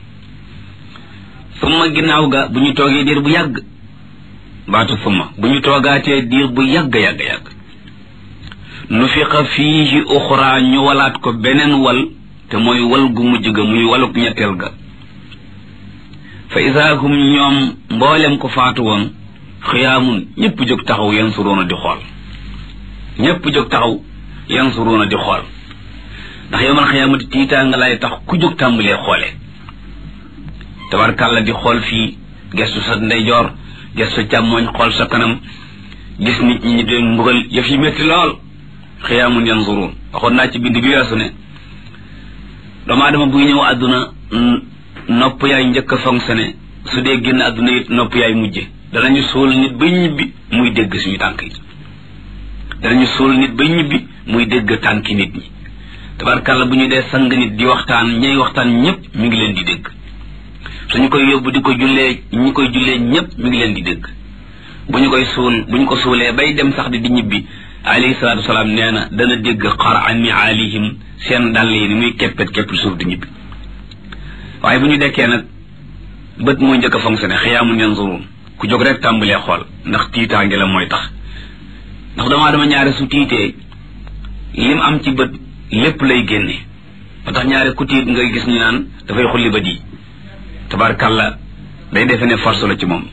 summa ginnaaw ga bu ñu toogee diir bu yàgg baatu summa bu ñu toogaatee diir bu yàgg nufiqa fiihi uxra ñu walaat ko beneen wal te mooy wal gu mujj ga muy waluk ñetteel ga fa idaa hum ñoom mboolem ko faatu woon xiyaamun ñépp jóg taxaw yansuruuna di xool ñépp jóg taxaw yansuruuna di xool ndax yowmal xiyaamati tiitaa nga lay tax ku jóg tàmbalee xoole tabarkàlla di xool fii gestu sa ndeyjoor gestu càmmooñ xool sa kanam gis nit ñi di mbugal yëf yi métti lool xiyaamun yansuruun waxoon naa ci bind bi weesu ne doomu aadama buy ñëw àdduna nopp yaay njëkk a fonctionné su dee génn àdduna it nopp yaay mujje danañu suul nit bay ñibbi muy dégg suñu tànk yi danañu suul nit bay ñibbi muy dégg tànki nit ñi tabarkàlla bu ñu dee sang nit di waxtaan ñay waxtaan ñépp mi ngi leen di dégg suñu koy yóbbu di ko jullee ñi koy jullee ñépp mi ngi leen di dégg bu ñu ko suulee bay dem sax di ñibbi alayhi salaatu wasalaam nee na dana dégg xara niaalihim seen dàll yi ni muy keppet képp suuf di ñibbi waaye bu ñu dekkee nag bët mooy njëkk a fonctionné xiyaamun yanzuruun ku jóg rek tàmbalee xool ndax tiitaange la mooy tax ndax damaa dama ñaare su tiitee lim am ci bët lépp lay génne ba tax ñaare ku tiit nga gis ñu naan dafay xulli bët yi tabarkàlla day defe ne force la ci moom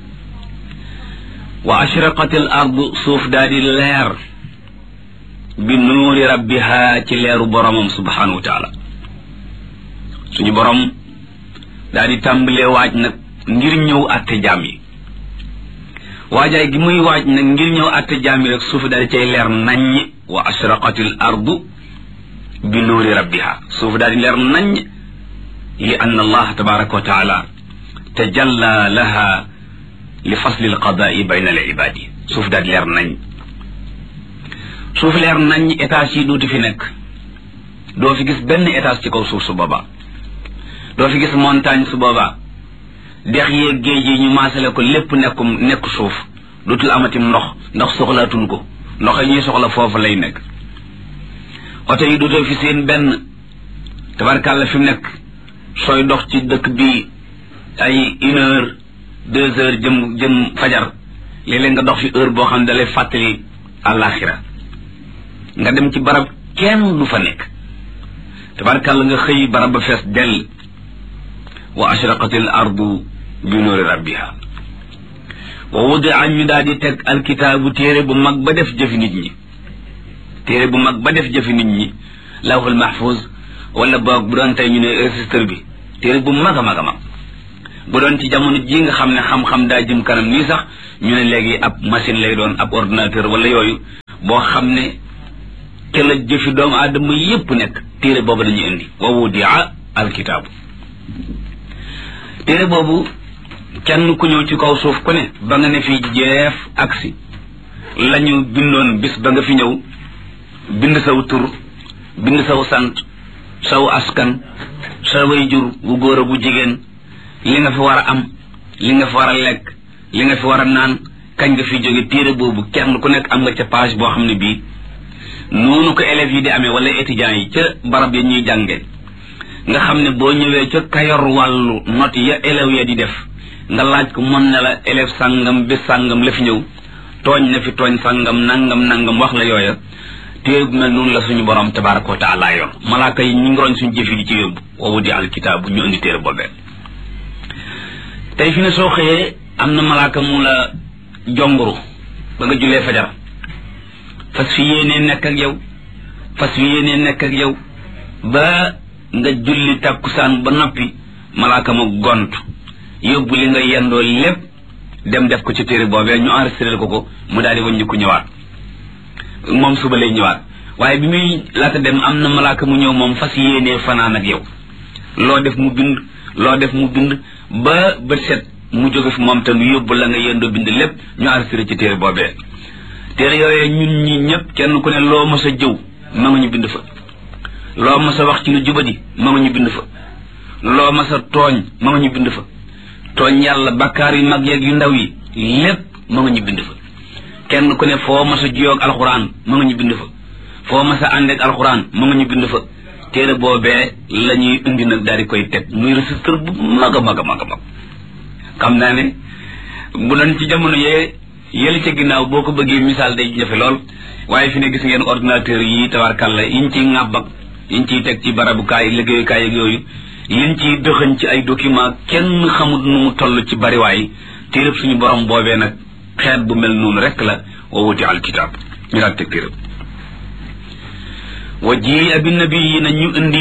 wa ashraqatil ardu suuf daal di leer bi nuuri rabbiha ci leeru boromam subhanahu wa taala suñu borom daal di tàmbalee waaj nag ngir ñëw àtte jaam yi waajaay gi muy waaj nag ngir ñëw àtte jaam yi rek suuf daal di cay leer naññ wa ashraqatil ardu bi nuuri rabbiha suuf daal di leer naññ li anna allah tabaraka wa taala tajalla laha li fasli alqadaai bayna al ibadi suuf daal di leer nañ suuf leer nañ étage yi dootu fi nekk doo fi gis benn étage ci kaw suuf su boobaa doo fi gis montagne su boobaa dex yeeg géej yi ñu maasale ko lépp nekk suuf dootul amatim ndox soxlaatuñ ko ndox yi ñuy soxla foofu lay nekk oto yi dootoo fi seen benn tabarkàlla fi mu nekk sooy dox ci dëkk bi ay 1 heure 2 heures jëm fajar léeg-léeg nga dox fi heure boo xam ne dalay fàttali àllaaxira nga dem ci barab kenn du fa nekk tabarkàlla nga xëy barab ba fees dell wa ashraqatil ardu bi nuuri rabbiha wa wudia ñu daal di teg alkitaabu téere bu mag ba def jëfi nit ñi téere bu mag ba def jëfi nit ñi lawhul mahfuz wala boog bu doon tey ñu ne registre bi téere bu mag a mag a mag bu doon ci jamono ji nga xam ne xam-xam daa jëm kanam nii sax ñu ne léegi ab machine lay doon ab ordinateur wala yooyu boo xam ne te la jëfi doomu aadama yépp nekk téere boobu dañuy indi wa wudia alkitaabu téere boobu kenn ku ñëw ci kaw suuf ku ne ba nga ne fi jeef aksi lañu bindoon bis ba nga fi ñëw bind saw tur bind saw sant saw askan sa way jur bu góor a bu jigéen li nga fi war a am li nga fi war a lekk li nga fi war a naan kañ nga fi jóge téere boobu kenn ku nekk am nga ca page boo xam ne bii noonu ko élèves yi di amee wala étudiants yi ca barab ya ñuy jànge nga xam ne boo ñëwee ca kayor wàllu note ya élèves ya di def nga laaj ko mën na la élève sàngam bés sàngam la fi ñëw tooñ na fi tooñ sàngam nangam wax la yooya téere bu mel noonu la suñu borom tabaraka wa taala yor malaaka yi ñu ngi roñ suñu jëfi di ci yóbbu woowu di alkitaabu ñu indi téere boobee tey fi ne soo xëyee am na malaaka mu la jonguru ba nga julee fajar fas fi yéenee nekk ak yow ba nga julli tàkkusaan ba noppi malaaka ma gont yóbbu li nga yendoo lépp dem def ko ci téere boobee ñu enregistré ko mu daal di wàññi ko ñëwaat moom suba lay ñëwaat waaye bi muy laata dem am na malaaka mu ñëw moom fas yéenee fanaan ak yow loo def mu bind ba bët set mu jóge fi moom tam yóbbu la nga yendoo bind lépp ñu enregistré ci téere boobee téere yooyee ñun ñi ñëpp kenn ku ne loo mës a jëw ma nga ñu bind fa loo mës a wax ci lu jubadi ma nga ñu bind fa loo mës a tooñ ma nga ñu bind fa tooñ yàlla bakkaar yu mag yeeg yu ndaw yi lépp ma nga ñu bind fa kenn ku ne foo mës a juyoo ak alxuraan ma nga ñu bind fa foo mës a ànd ak alxuraan ma nga ñu bind fa téere boobee la ñuy indi nag daal di koy teg muy registre bu mag a mag xam naa ne bu doon ci jamono yële ca ginnaaw boo ko bëggee misaal day jafe lool waaye fi ne gis ngeen ordinateur yi tabarkàlla yiñ ciy ŋàbb ak yiñ ciy teg ci barabukaay liggéeyukaay ak yooyu liñ ciy dëxëñ ci ay document kenn xamut nu mu toll ci bariwaay téereb suñu borom boobee nag xeet bu mel noonu rek la wa wuti al kitaab ñu daal teg téereb wa ji abi nabi yi na ñu indi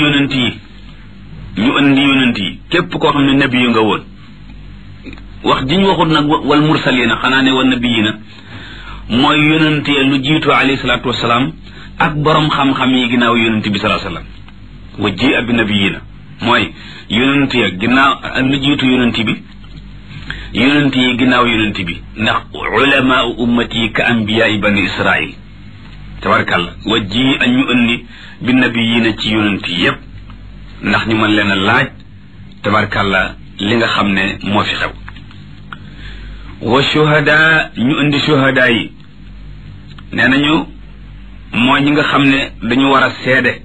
yonent yi képp koo xam ne nabi yu nga woon wax ji ñu waxut nag wal mursalina xanaa ne wa nabiyina mooy yonent ya lu jiitu alayhi salaatu wasalaam ak borom xam-xam yi ginnaaw yonent bi sallallahu alayhi wasallam wa ji abi nabiyina mooy yonent ya ginnaaw lu jiitu yonent bi yonent yi ginnaaw yonent bi ndax ulama ummati ka anbiya'i bani israil tabarkàlla wa ji ñu indi bi nabiyina ci yonent yi yépp ndax ñu mën leen a laaj tabarkàlla li nga xam ne moo fi xew wa shuhada ñu indi shuhada yi nee nañu mooy ñi nga xam ne dañu war a seede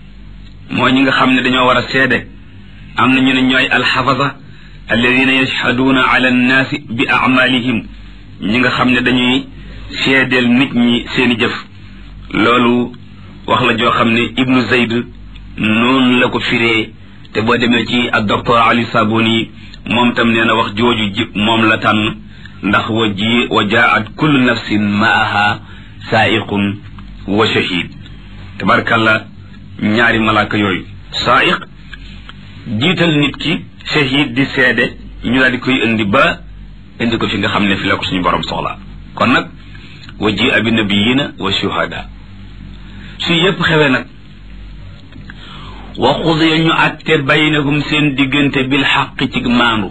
am na ñu ne ñooy alxafaza alladina yashhaduuna ala annaasi bi amalihim ñi nga xam ne dañuy seedeel nit ñi seeni jëf loolu wax la joo xam ne ibnu zayd noonu la ko firee te boo demee ci ak docteur ali sabuni moom tam nee na wax jooju jib moom la tànn ndax wa jaat kullu nafsin maaha saaiqun wa shahid tabarkalla ñaari malaaka yooyu saaiq jiital nit ki shahid di seede ñu daal di koy indi ko fi nga xam ne fi la ko suñu borom soxla kon nag wa ji abi nabiyina wa shuhada su yépp xewee nag wa xudiya ñu atte baynahum seen diggante bil xaq ci maandu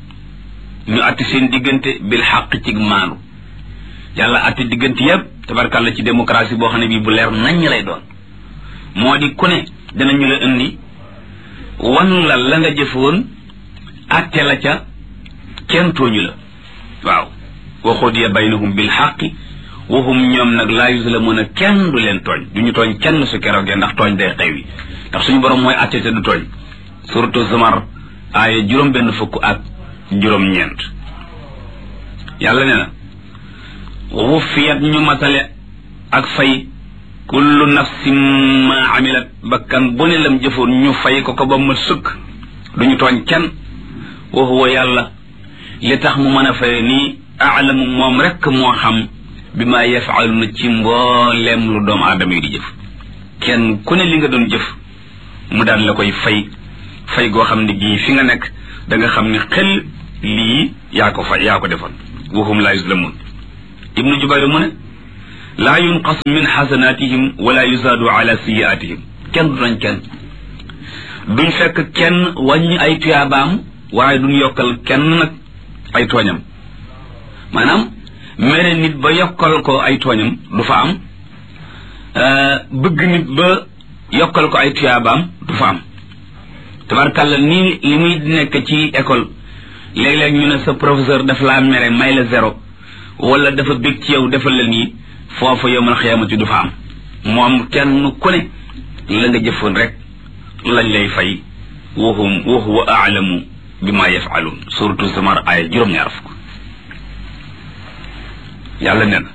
yàlla atte diggante yépp tabarkàlla ci démocratie boo xam ne bii bu leer naññ lay doon moo di ku ne danañu la indi wan la nga jëfoon atte la ca kenn tooñu la waaw wa xudiya baynahum bil xaqi wa hum ñoom nag laa yuzlamuuna kenn du leen tooñ du ñu tooñ kenn su keroogee ndax tooñ day xew yi ndax suñu borom mooy atte te du tooñ suratu Zumar aaya juróom-ñeent yàlla nee na wufiyat ñu matale ak fay kullu nafsin ma amilat bakkan bu ne lam jëfoon ñu fay ko ba mu sëkk duñu tooñ kenn wa huwa yàlla li tax mu mën a faye nii aalamu moom rekk moo xam bi ma yafaaluna ci mbooleem lu doomu aadama yi di jëf kenn ku ne li nga doon jëf mu daal la koy fay goo xam ne gii fi nga nekk da nga xam ne xel lii yaa ko defoon wahum laa yuslamun ibnu jubayr mu ne laa yunqas min xasanatihim wala yuzaadu ala siyaatihim kenn du nañ kenn duñ fekk kenn wàññi ay tuyaabaam waaye duñ yokkal kenn nag ay tooñam maanaam mere nit ba yokkal ko ay tooñam du fa am bëgg nit ba yokkal ko ay tuyaabaam du fa am tabarkàlla nii li muy nekk ci école léeg-léeg ñu ne sa professeur daf laa mere may la 0 wala dafa bég ci yow defal la nii foofa yawmal xiyaamati du fa am moom kenn ku ne la nga jëfoon rek lañ lay fay wa huwa a'lamu bima yaf'alun suratu Zumar aaya 20 yàlla nee na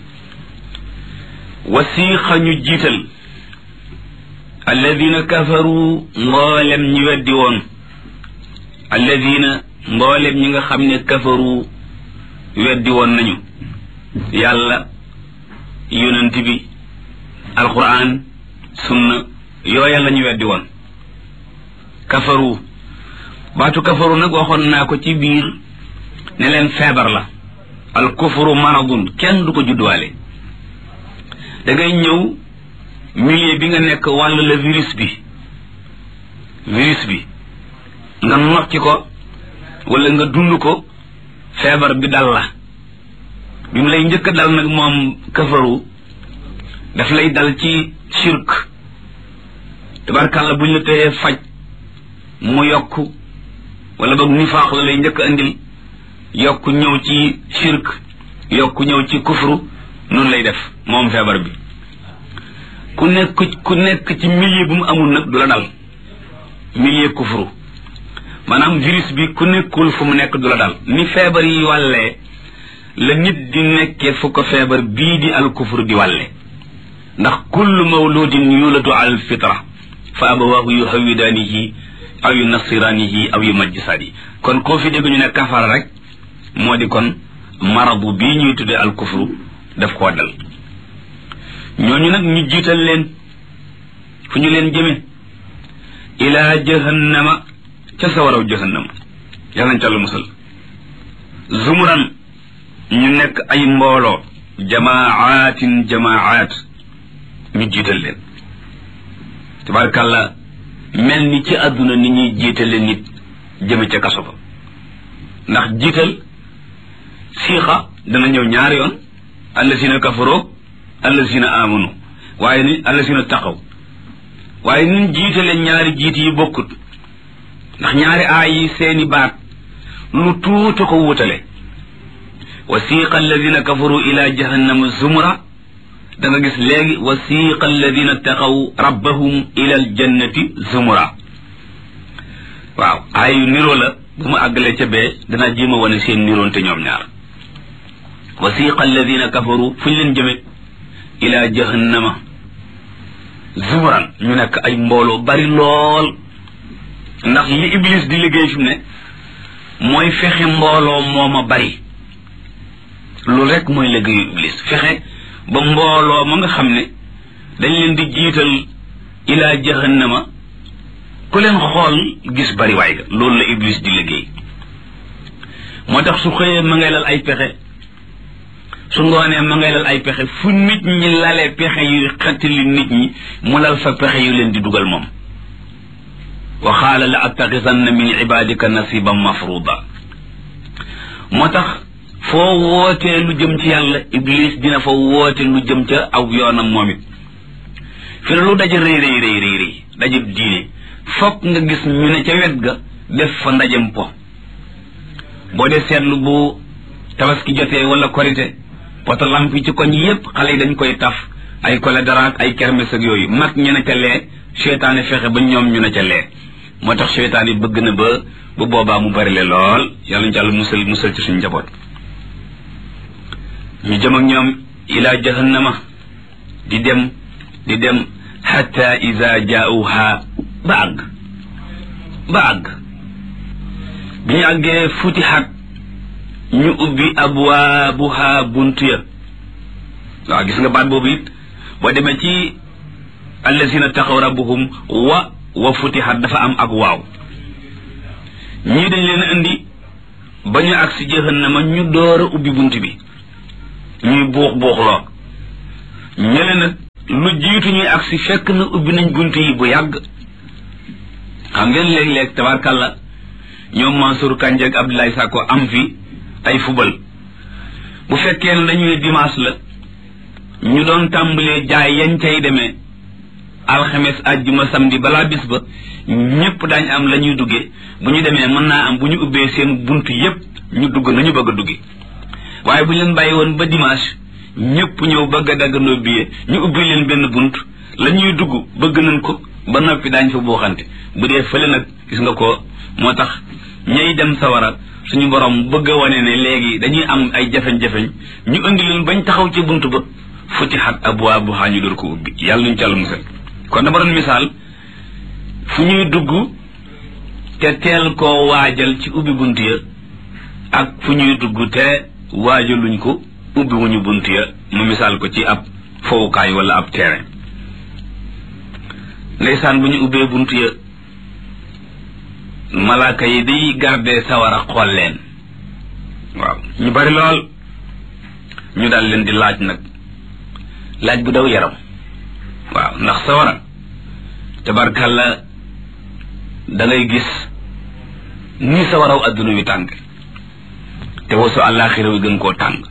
wasiixa ñu jiital alladina kafaru mboolem ñi weddi woon alladina mboolem ñi nga xam ne kafaru weddi woon nañu yàlla yonent bi alquran sunna yooya la ñu weddi woon kafaru baatu kafaru nag waxoon naa ko ci biir ne leen feebar la al kufru maradun kenn du ko judduwaale da ngay ñëw milieu bi nga nekk wàll la virus bi nga nocci ko wala nga dund ko feebar bi dal la bi mu lay njëkk a dal nag moom kafaru daf lay dal ci shirk tabarkàlla buñ la teyee faj mu yokk wala boog nifaax la lay njëkk a indil yokk ñëw ci shirk yokk ñëw ci kufru noonu lay def moom feebar bi ku nekk ci milieu bu mu amul nag du la dal milieu kufru maanaam virus bi ku nekkul fu mu nekk du la dal ni feebar yi wàllee la nit di nekkee fu ko feebar bii di al kufru di wàlle ndax kullu mawludin yuladu al fitra fa abawaahu yuhawidaanihi aw yu nasiraanihi aw yu majjisaani kon koo fi dégg ñu ne kafara rek moo di kon maradu bii ñuy tuddee al kufru daf koo dal ñooñu nag ñu jiital leen fu ñu leen jëme ilaa jahannama ca sawaraw jahannama yàlla nañ ca lu musal zumuran ñu nekk ay mbooloo jamaat ñu jiital leen tabarkàlla mel ni ci àdduna ni ñuy jiitale nit jëme ca kaso ba ndax jiital siixa dana ñëw ñaari yoon allasina kafaroo allasina amanu waaye ni allasina taxaw waaye nin jiitale ñaari jiit yi bokkut ndax ñaari aay yi seeni baat lu tuuti ko wutale wasiqa alladina kafaru ila jahannama zumra da nga gis léegi wasiqa alladina taqaw rabbahum ila aljannati zumra waaw aay yu niroo la bu ma àggalee ca bee danaa jéem a wane seen niroonte ñoom ñaar wasiqa alladina kafaru fu ñu leen jëme ila jahannama zumran ñu nekk ay mbooloo bari lool ndax li iblis di liggéey fi mu ne mooy fexe mbooloo mooma bari loolu rek mooy liggéeyu iblis fexe ba mbooloo ma nga xam ne dañ leen di jiital ila jahannama ku leen xool gis bari waay ga loolu la iblis di liggéey moo tax su xëyee ma ngay lal ay pexe su ngoonee ma ngay lal ay pexe fu nit ñi lalee pexe yu xettali nit ñi mu lal fa pexe yu leen di dugal moom wa xaala la attaxisanna min ibadika nasiban mafruda moo tax foo wootee lu jëm ci yàlla iblis dina fa woote lu jëm ca aw yoonam moom it fi ne lu daje rëy daje diine fokk nga gis ñu ne ca wet ga def fa ndajem po boo dee seetlu bu tabaski jotee wala korite poto lamp yi ci koñ yépp xale yi dañ koy taf ay kole daraak ay kermes ak yooyu mag ñu ne ca lee seytaane fexe ba ñoom ñu ne ca lee moo tax seytaan yi bëgg na ba bu boobaa mu bari le lool yàlla ñu jàll musal ci suñu njaboot ñu jëm ak ñoom ila jahannama di dem hatta iza jaauha ba àgg bi ñu àggee futihat ñu ubbi abwaabuha buntu ya waaw gis nga baat boobu it boo demee ci allazina taxaw rabbuhum wa futihat dafa am ak waaw ñii dañ leen indi ba ñu agsi jahannama ñu door a ubbi bunt bi ñuy buux buuxloo ñële nag lu jiitu ñuy agsi fekk na ubbi nañ bunt yi bu yàgg. xam ngeen léeg-léeg tabarkàlla ñoom Mansour Kandji ak Abdoulaye Sakko am fi ay fubal bu fekkee ne dañuy dimanche la ñu doon tàmbalee jaay yañ cay demee alxames àjjuma samedi balaa bis ba ñëpp daañ am la ñuy duggee bu ñu demee mën naa am bu ñu ubbee seen bunt yépp ñu dugg nañu bëgg a dugge waaye bu ñu leen bàyyi woon ba dimanche ñëpp ñëw bëgg a daggandoo billet ñu ubbi leen benn bunt la ñuy dugg bëgg nañ ko ba noppi daañ fa booxante bu dee fële nag gis nga ko moo tax ñay dem sawara suñu borom bëgg a wane ne léegi dañuy am ay jafeñ-jafeñ ñu indi leen bañ taxaw ci bunt ba futihat abwaabuhaa ñu door ko ubbi yàlla nuñu ci Yàlla musal kon dama doon misaal fu ñuy dugg te teel koo waajal ci ubbi bunt ya ak fu ñuy dugg te waajaluñ ko ubbi wuñu bunt ya mu misaal ko ci ab fowukaay wala ab terrain ndeysaan bu ñu ubbee bunt ya malaaka yi day garde sawara xool leen waaw ñu bari lool ñu daal leen di laaj nag laaj bu daw yaram waaw ndax sawara tabarkàlla da ngay gis ni sawaraw adduna wi tàng te wasu àllaaxira wi gën koo tàng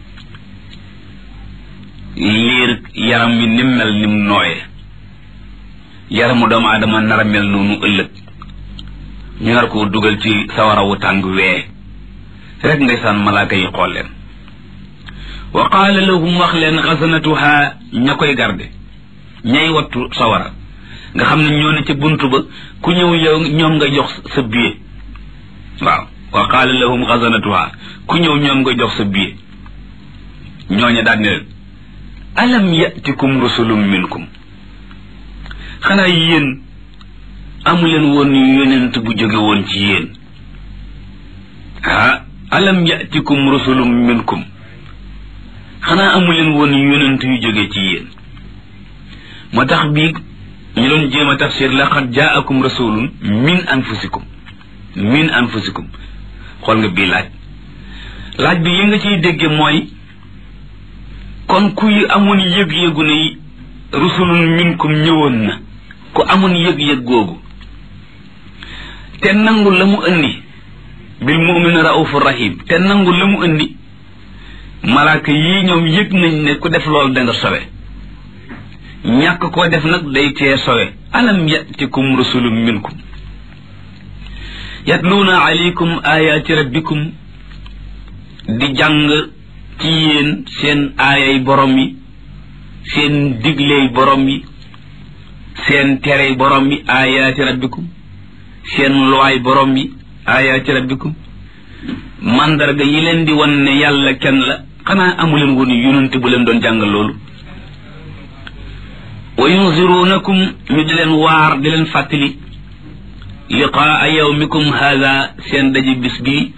liir yaram mi nim mel nim nooyee yaramu doomu aadama nar a mel noonu ëllëg ñu nar koo dugal ci sawarawu tàng wee rek ndeysaan malaaka yi xool leen wa qaala lahum wax leen xasanatuha ña koy garde ñay wattu sawara nga xam ne ñoo ne ca buntu ba ku ñëw yow ñoom nga jox sa billet waaw wa qaala lahum xasanatuha ku ñëw ñoom nga jox sa billet ñooña daan ne leen alam yatikum rusulum minkum xanaa yéen amuleen woon yonent bu jóge woon ci yéen alam yatikum rusulum minkum xanaa amuleen woon yonent yu jóge ci yéen moo tax bii ñu doon jéem a tafsir laqad jaakum rasulun min anfusikum xool nga bii laaj bi yi nga ciy dégge mooy kon kuy amoon yëg-yëgu ne rusulun minkum ñëwoon na ku amoon yëg-yëg googu te nangu la mu indi bil mu'min raufur rahim te nangu la mu indi malaaka yii ñoom yëg nañ ne ku def loolu da nga sowe ñàkk koo def nag day tee sowe alam yatikum rusulun minkum yatluuna alaykum ayati rabbikum di jàng ci yéen seen aayay borom yi seen digley borom yi seen terey borom yi ayati rabbikum seen luwaay borom yi ayati rabbikum mandarga yi leen di wan ne yàlla kenn la xanaa amuleen woon yonent bu leen doon jàngal loolu wa yunzirunakum ñu di leen waar di leen fàttali liqaa yawmikum haada seen daje bis bii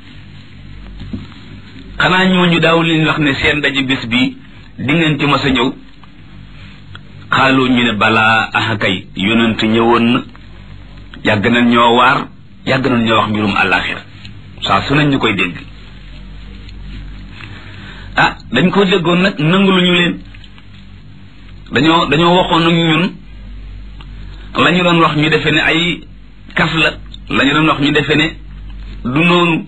xanaa ñooñu daaw leen wax ne seen daje bis bii di ngeen ci mas a ñëw xaalu ñu ne balaa ahakay yonent ñëwoon na yàgg nañ ñoo waar yàgg nañ ñoo wax mbirum àllaaxira saa su nañ ñu koy dégg dañ ko déggoon nag nangu lu ñu leen dañoo waxoon ak ñun la ñu doon wax ñu defe ne ay kaf la ñu doon wax ñu defe ne du noonu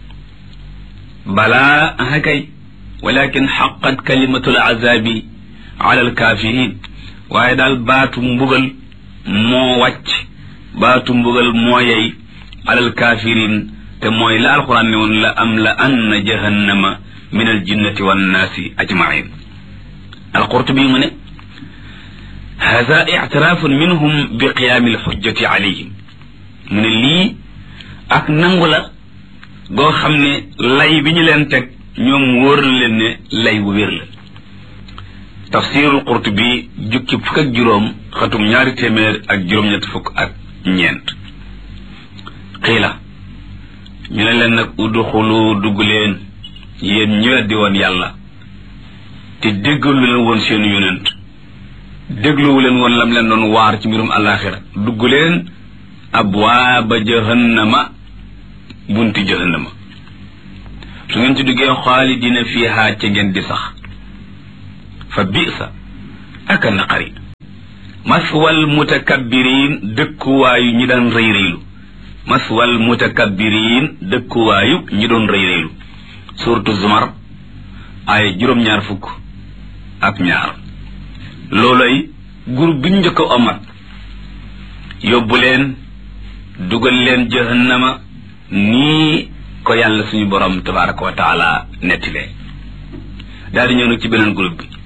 balaa ahakay walakin xaqat kalimatul azabi ala alkafirin waaye daal baatu mbugal moo wàcc baatu mbugal moo yey alal kafirin te mooy la alquran ne woon la am la anna jahannama min aljinnati wannaasi ajmain alqurtubi mu ne hada ictirafun minhum bi qiyaami alxujjati alayhim mu ne lii ak nangu la goo xam ne lay bi ñu leen teg ñoom wóor na leen ne lay bu wér la tafsirul qurtubi jukki fukk ak juróom xatum 200 fukk ak ñeent xiila ñu ne leen nag udxulu dugg leen yéen ñu weddi woon yàlla te déggalu leen woon seen yonent dégluwu leen woon lam leen doon waar ci mbirum àllaaxira dugg leen abwaaba jahannama bunti jahannama su ngeen ci duggee xaalidina fiha ca ngeen di sax fa bisa aka naqari maswal mutakabbirin dëkkuwaayu ñi daan rëy rëylu maswal mutakabbirin dëkkuwaayu ñi doon rëy rëylu suratu zumar ay juróom-ñaar fukk ak ñaar looloy groupe bi njëkk a omat yóbbu leen dugal leen jahannama nii ko yàlla suñu borom tabaraka wa taala nettile daal di ñëw nag ci beneen groupe bi